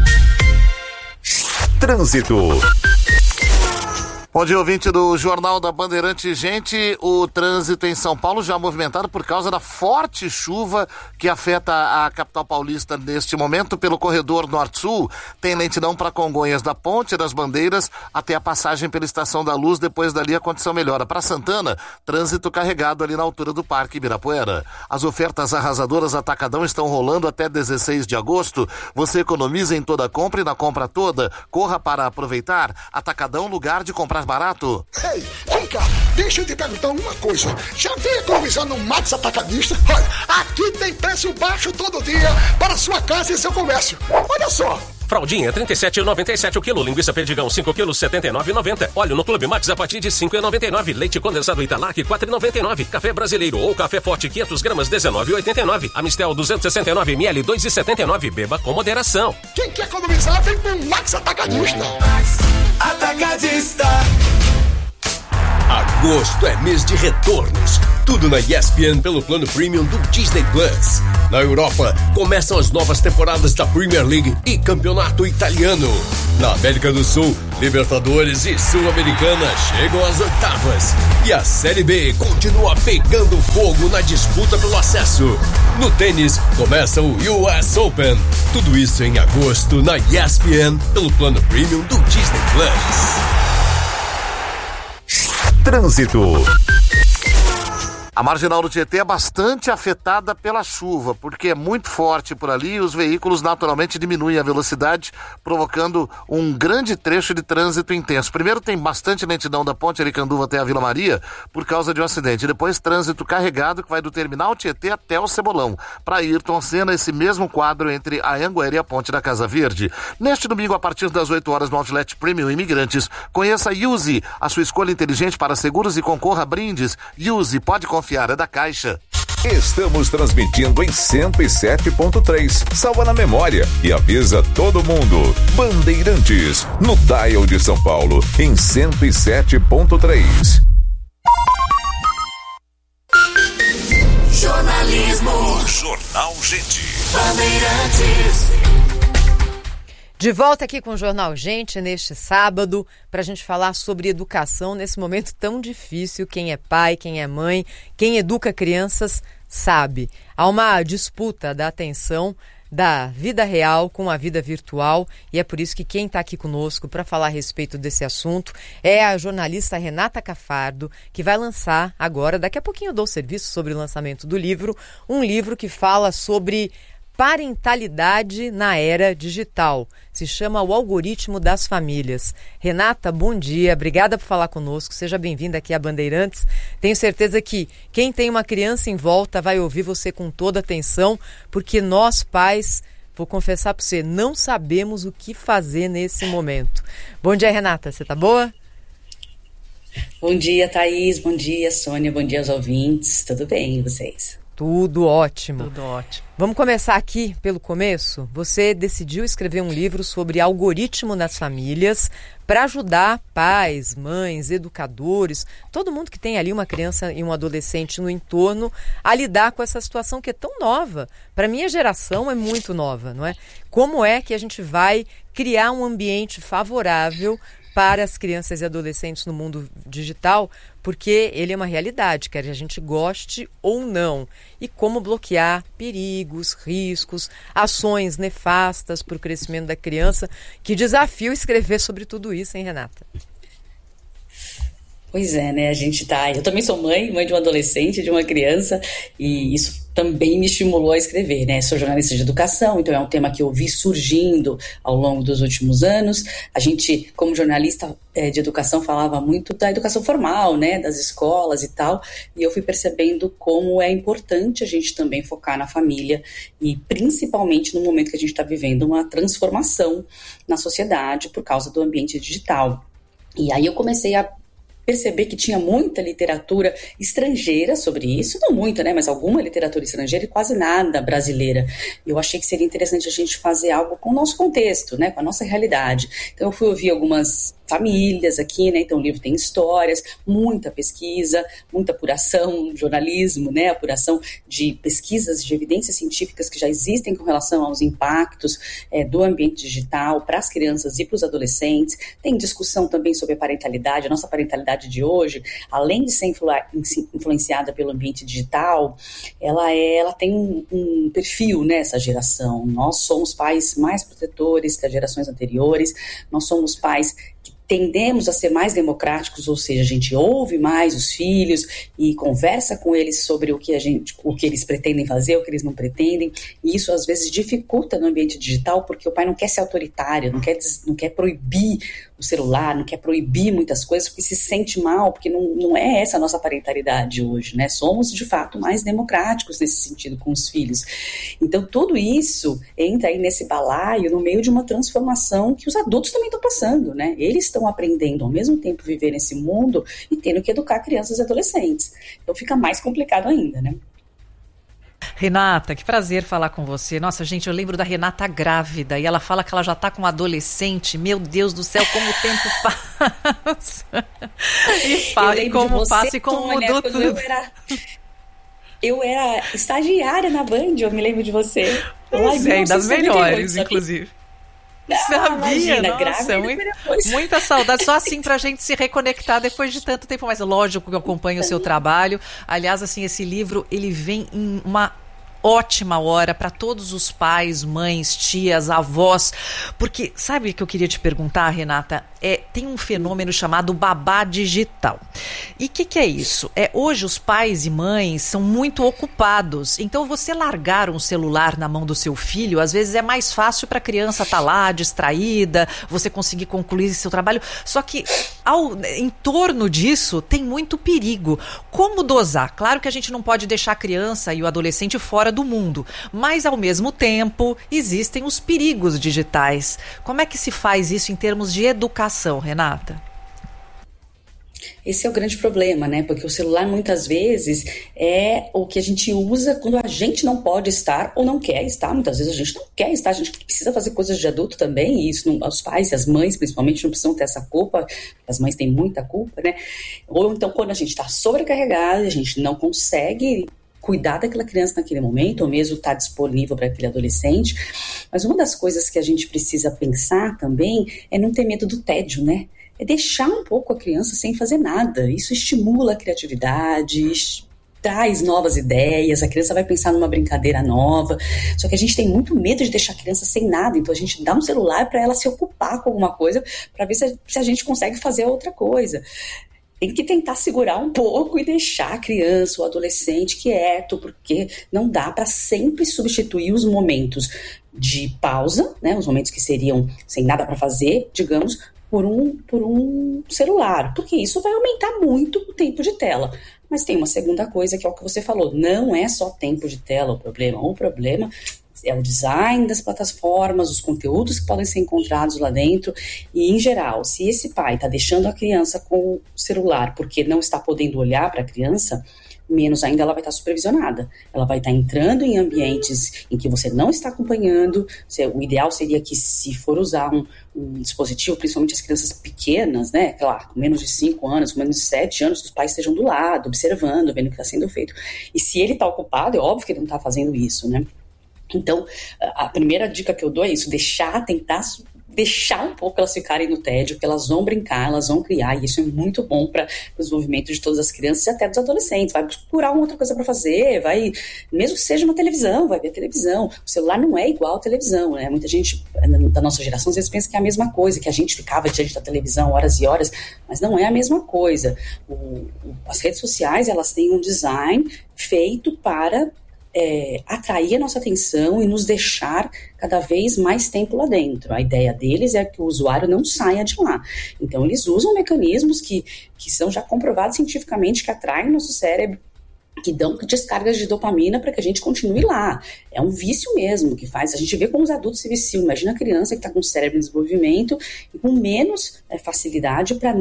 Trânsito. Bom dia, ouvinte do Jornal da Bandeirante. Gente, o trânsito em São Paulo já movimentado por causa da forte chuva que afeta a capital paulista neste momento. Pelo corredor norte-sul, tem lentidão para Congonhas, da Ponte das Bandeiras até a passagem pela Estação da Luz. Depois dali a condição melhora. Para Santana, trânsito carregado ali na altura do Parque Ibirapuera. As ofertas arrasadoras Atacadão estão rolando até 16 de agosto. Você economiza em toda compra e na compra toda. Corra para aproveitar. Atacadão, lugar de comprar mais barato? Ei, vem cá, deixa eu te perguntar uma coisa. Já veio economizar no Max Atacadista? Olha, aqui tem preço baixo todo dia para sua casa e seu comércio. Olha só. Fraldinha, R$ 37,97 o quilo. Linguiça Perdigão, 5 quilos, R$ 79,90. Óleo no Clube Max a partir de R$ 5,99. Leite condensado Italac, R$ 4,99. Café brasileiro ou café forte, 500 gramas, R$ 19,89. Amistel, 269 ml, R$ 2,79. Beba com moderação. Quem quer economizar, vem com o Max Atacadista. Max Atacadista. Agosto é mês de retornos. Tudo na ESPN pelo plano premium do Disney Plus. Na Europa, começam as novas temporadas da Premier League e Campeonato Italiano. Na América do Sul, Libertadores e Sul-Americana chegam às oitavas. E a Série B continua pegando fogo na disputa pelo acesso. No tênis, começa o US Open. Tudo isso em agosto na ESPN pelo plano premium do Disney Plus. Trânsito. A marginal do Tietê é bastante afetada pela chuva, porque é muito forte por ali e os veículos naturalmente diminuem a velocidade, provocando um grande trecho de trânsito intenso. Primeiro tem bastante lentidão da Ponte Aricanduva até a Vila Maria por causa de um acidente. Depois trânsito carregado que vai do terminal Tietê até o Cebolão. Para Ayrton Senna, esse mesmo quadro entre a Anguera e a Ponte da Casa Verde. Neste domingo, a partir das 8 horas no Outlet Premium Imigrantes, conheça a Yuzi, a sua escolha inteligente para seguros e concorra a brindes. Yuzi, pode confiar, é da Caixa. Estamos transmitindo em 107.3. Salva na memória e avisa todo mundo. Bandeirantes, no dial de São Paulo, em 107.3. Jornalismo. Jornal Gente. Bandeirantes. De volta aqui com o Jornal Gente neste sábado para a gente falar sobre educação nesse momento tão difícil. Quem é pai, quem é mãe, quem educa crianças sabe. Há uma disputa da atenção da vida real com a vida virtual e é por isso que quem está aqui conosco para falar a respeito desse assunto é a jornalista Renata Cafardo, que vai lançar agora, daqui a pouquinho eu dou serviço sobre o lançamento do livro, um livro que fala sobre parentalidade na era digital. Se chama O Algoritmo das Famílias. Renata, bom dia. Obrigada por falar conosco. Seja bem-vinda aqui a Bandeirantes. Tenho certeza que quem tem uma criança em volta vai ouvir você com toda atenção, porque nós, pais, vou confessar para você, não sabemos o que fazer nesse momento. Bom dia, Renata. Você tá boa? Bom dia, Thaís. Bom dia, Sônia. Bom dia aos ouvintes. Tudo bem, e vocês? Tudo ótimo. Tudo ótimo. Vamos começar aqui pelo começo. Você decidiu escrever um livro sobre algoritmo nas famílias para ajudar pais, mães, educadores, todo mundo que tem ali uma criança e um adolescente no entorno a lidar com essa situação que é tão nova. Para minha geração é muito nova, não é? Como é que a gente vai criar um ambiente favorável para as crianças e adolescentes no mundo digital, porque ele é uma realidade, quer a gente goste ou não. E como bloquear perigos, riscos, ações nefastas para o crescimento da criança. Que desafio escrever sobre tudo isso, hein, Renata? Pois é, né? A gente tá... Eu também sou mãe de um adolescente, de uma criança, e isso também me estimulou a escrever, né? Sou jornalista de educação, então é um tema que eu vi surgindo ao longo dos últimos anos. A gente, como jornalista de educação, falava muito da educação formal, né? Das escolas e tal, e eu fui percebendo como é importante a gente também focar na família e principalmente no momento que a gente está vivendo uma transformação na sociedade por causa do ambiente digital. E aí eu comecei a perceber que tinha muita literatura estrangeira sobre isso, não muita, né, mas alguma literatura estrangeira e quase nada brasileira. Eu achei que seria interessante a gente fazer algo com o nosso contexto, né, com a nossa realidade. Então eu fui ouvir algumas famílias aqui, né, então o livro tem histórias, muita pesquisa, muita apuração, jornalismo, né, apuração de pesquisas, de evidências científicas que já existem com relação aos impactos do ambiente digital para as crianças e para os adolescentes. Tem discussão também sobre a parentalidade, a nossa parentalidade de hoje, além de ser influenciada pelo ambiente digital, ela tem um perfil, né, essa geração. Nós somos pais mais protetores que as gerações anteriores, nós somos pais que tendemos a ser mais democráticos, ou seja, a gente ouve mais os filhos e conversa com eles sobre o que eles pretendem fazer, o que eles não pretendem, e isso às vezes dificulta no ambiente digital, porque o pai não quer ser autoritário, não quer proibir o celular, não quer proibir muitas coisas, porque se sente mal, porque não é essa a nossa parentalidade hoje, né? Somos, de fato, mais democráticos nesse sentido com os filhos. Então, tudo isso entra aí nesse balaio no meio de uma transformação que os adultos também estão passando, né? Eles estão aprendendo ao mesmo tempo viver nesse mundo e tendo que educar crianças e adolescentes. Então, fica mais complicado ainda, né? Renata, que prazer falar com você. Nossa, gente, eu lembro da Renata grávida e ela fala que ela já está com um adolescente. Meu Deus do céu, como o tempo passa. E como passa e como mudou tudo. Eu era estagiária na Band, eu me lembro de você. Pois é, das melhores, inclusive. Sabia, imagina, nossa, muita saudade, só assim pra gente se reconectar depois de tanto tempo, mas lógico que eu acompanho o seu trabalho. Aliás, assim, esse livro, ele vem em uma ótima hora para todos os pais, mães, tias, avós, porque sabe o que eu queria te perguntar, Renata? Tem um fenômeno chamado babá digital. E o que é isso? Hoje os pais e mães são muito ocupados, então você largar um celular na mão do seu filho, às vezes é mais fácil para a criança estar lá distraída, você conseguir concluir seu trabalho, só que em torno disso tem muito perigo. Como dosar? Claro que a gente não pode deixar a criança e o adolescente fora do mundo, mas ao mesmo tempo existem os perigos digitais. Como é que se faz isso em termos de educação, Renata? Esse é o grande problema, né? Porque o celular muitas vezes é o que a gente usa quando a gente não pode estar ou não quer estar. Muitas vezes a gente não quer estar, a gente precisa fazer coisas de adulto também, e isso os pais e as mães principalmente não precisam ter essa culpa, as mães têm muita culpa, né? Ou então quando a gente está sobrecarregado, a gente não consegue cuidar daquela criança naquele momento, ou mesmo estar disponível para aquele adolescente. Mas uma das coisas que a gente precisa pensar também é não ter medo do tédio, né? É deixar um pouco a criança sem fazer nada. Isso estimula a criatividade, traz novas ideias, a criança vai pensar numa brincadeira nova. Só que a gente tem muito medo de deixar a criança sem nada, então a gente dá um celular para ela se ocupar com alguma coisa, para ver se a gente consegue fazer outra coisa. Tem que tentar segurar um pouco e deixar a criança, o adolescente quieto, porque não dá para sempre substituir os momentos de pausa, né, os momentos que seriam sem nada para fazer, digamos, por um celular, porque isso vai aumentar muito o tempo de tela. Mas tem uma segunda coisa, que é o que você falou, não é só tempo de tela o problema é o design das plataformas, os conteúdos que podem ser encontrados lá dentro, e em geral, se esse pai está deixando a criança com o celular porque não está podendo olhar para a criança, menos ainda ela vai estar supervisionada. Ela vai estar entrando em ambientes em que você não está acompanhando. O ideal seria que, se for usar um dispositivo, principalmente as crianças pequenas, né, claro, com menos de 5 anos, com menos de 7 anos, os pais estejam do lado, observando, vendo o que está sendo feito. E se ele está ocupado, é óbvio que ele não está fazendo isso, né? Então, a primeira dica que eu dou é isso, tentar deixar um pouco elas ficarem no tédio, porque elas vão brincar, elas vão criar, e isso é muito bom para o desenvolvimento de todas as crianças e até dos adolescentes. Vai procurar uma outra coisa para fazer, mesmo que seja uma televisão, vai ver a televisão. O celular não é igual à televisão, né? Muita gente da nossa geração às vezes pensa que é a mesma coisa, que a gente ficava diante da televisão horas e horas, mas não é a mesma coisa. As redes sociais, elas têm um design feito para atrair a nossa atenção e nos deixar cada vez mais tempo lá dentro. A ideia deles é que o usuário não saia de lá. Então eles usam mecanismos que são já comprovados cientificamente, que atraem o nosso cérebro, que dão descargas de dopamina para que a gente continue lá. É um vício mesmo que faz. A gente vê como os adultos se viciam. Imagina a criança que está com o cérebro em desenvolvimento e com menos facilidade para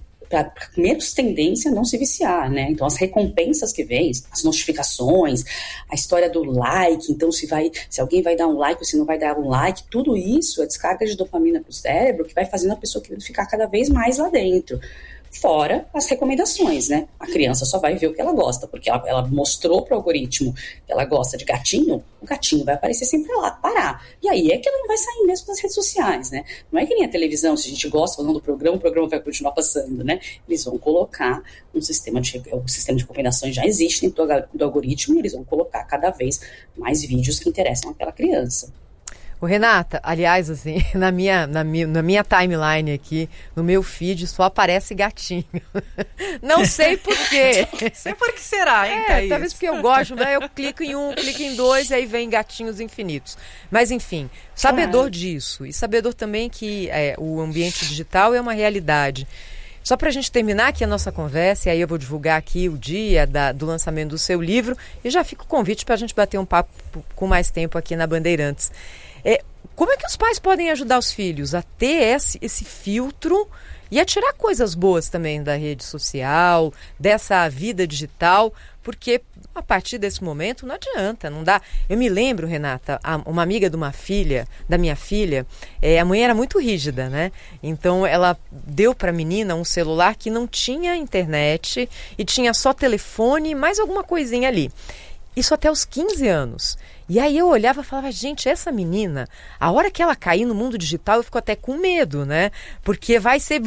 menos tendência a não se viciar, né? Então as recompensas que vêm, as notificações, a história do like, então se alguém vai dar um like ou se não vai dar um like, tudo isso é descarga de dopamina para o cérebro que vai fazendo a pessoa querer ficar cada vez mais lá dentro. Fora as recomendações, né? A criança só vai ver o que ela gosta, porque ela mostrou para o algoritmo que ela gosta de gatinho, o gatinho vai aparecer sempre lá, parar. E aí é que ela não vai sair mesmo das redes sociais, né? Não é que nem a televisão, se a gente gosta ou não do programa, o programa vai continuar passando, né? Eles vão colocar o sistema de recomendações já existe dentro do algoritmo, e eles vão colocar cada vez mais vídeos que interessam àquela criança. Ô, Renata, aliás, assim, na minha timeline aqui, no meu feed, só aparece gatinho. Não sei por quê. Não sei por que será, hein, Thaís? Talvez porque eu gosto, né? Eu clico em um, clico em dois, e aí vem gatinhos infinitos. Mas, enfim, sabedor disso. E sabedor também que o ambiente digital é uma realidade. Só para a gente terminar aqui a nossa conversa, e aí eu vou divulgar aqui o dia do lançamento do seu livro, e já fica o convite para a gente bater um papo com mais tempo aqui na Bandeirantes. Como é que os pais podem ajudar os filhos a ter esse filtro e a tirar coisas boas também da rede social, dessa vida digital, porque a partir desse momento não adianta, não dá. Eu me lembro, Renata, uma amiga da minha filha, a mãe era muito rígida, né? Então ela deu para a menina um celular que não tinha internet e tinha só telefone e mais alguma coisinha ali. Isso até os 15 anos. E aí eu olhava e falava, gente, essa menina, a hora que ela cair no mundo digital, eu fico até com medo, né? Porque vai ser...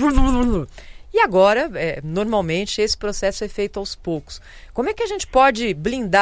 E agora, normalmente, esse processo é feito aos poucos. Como é que a gente pode blindar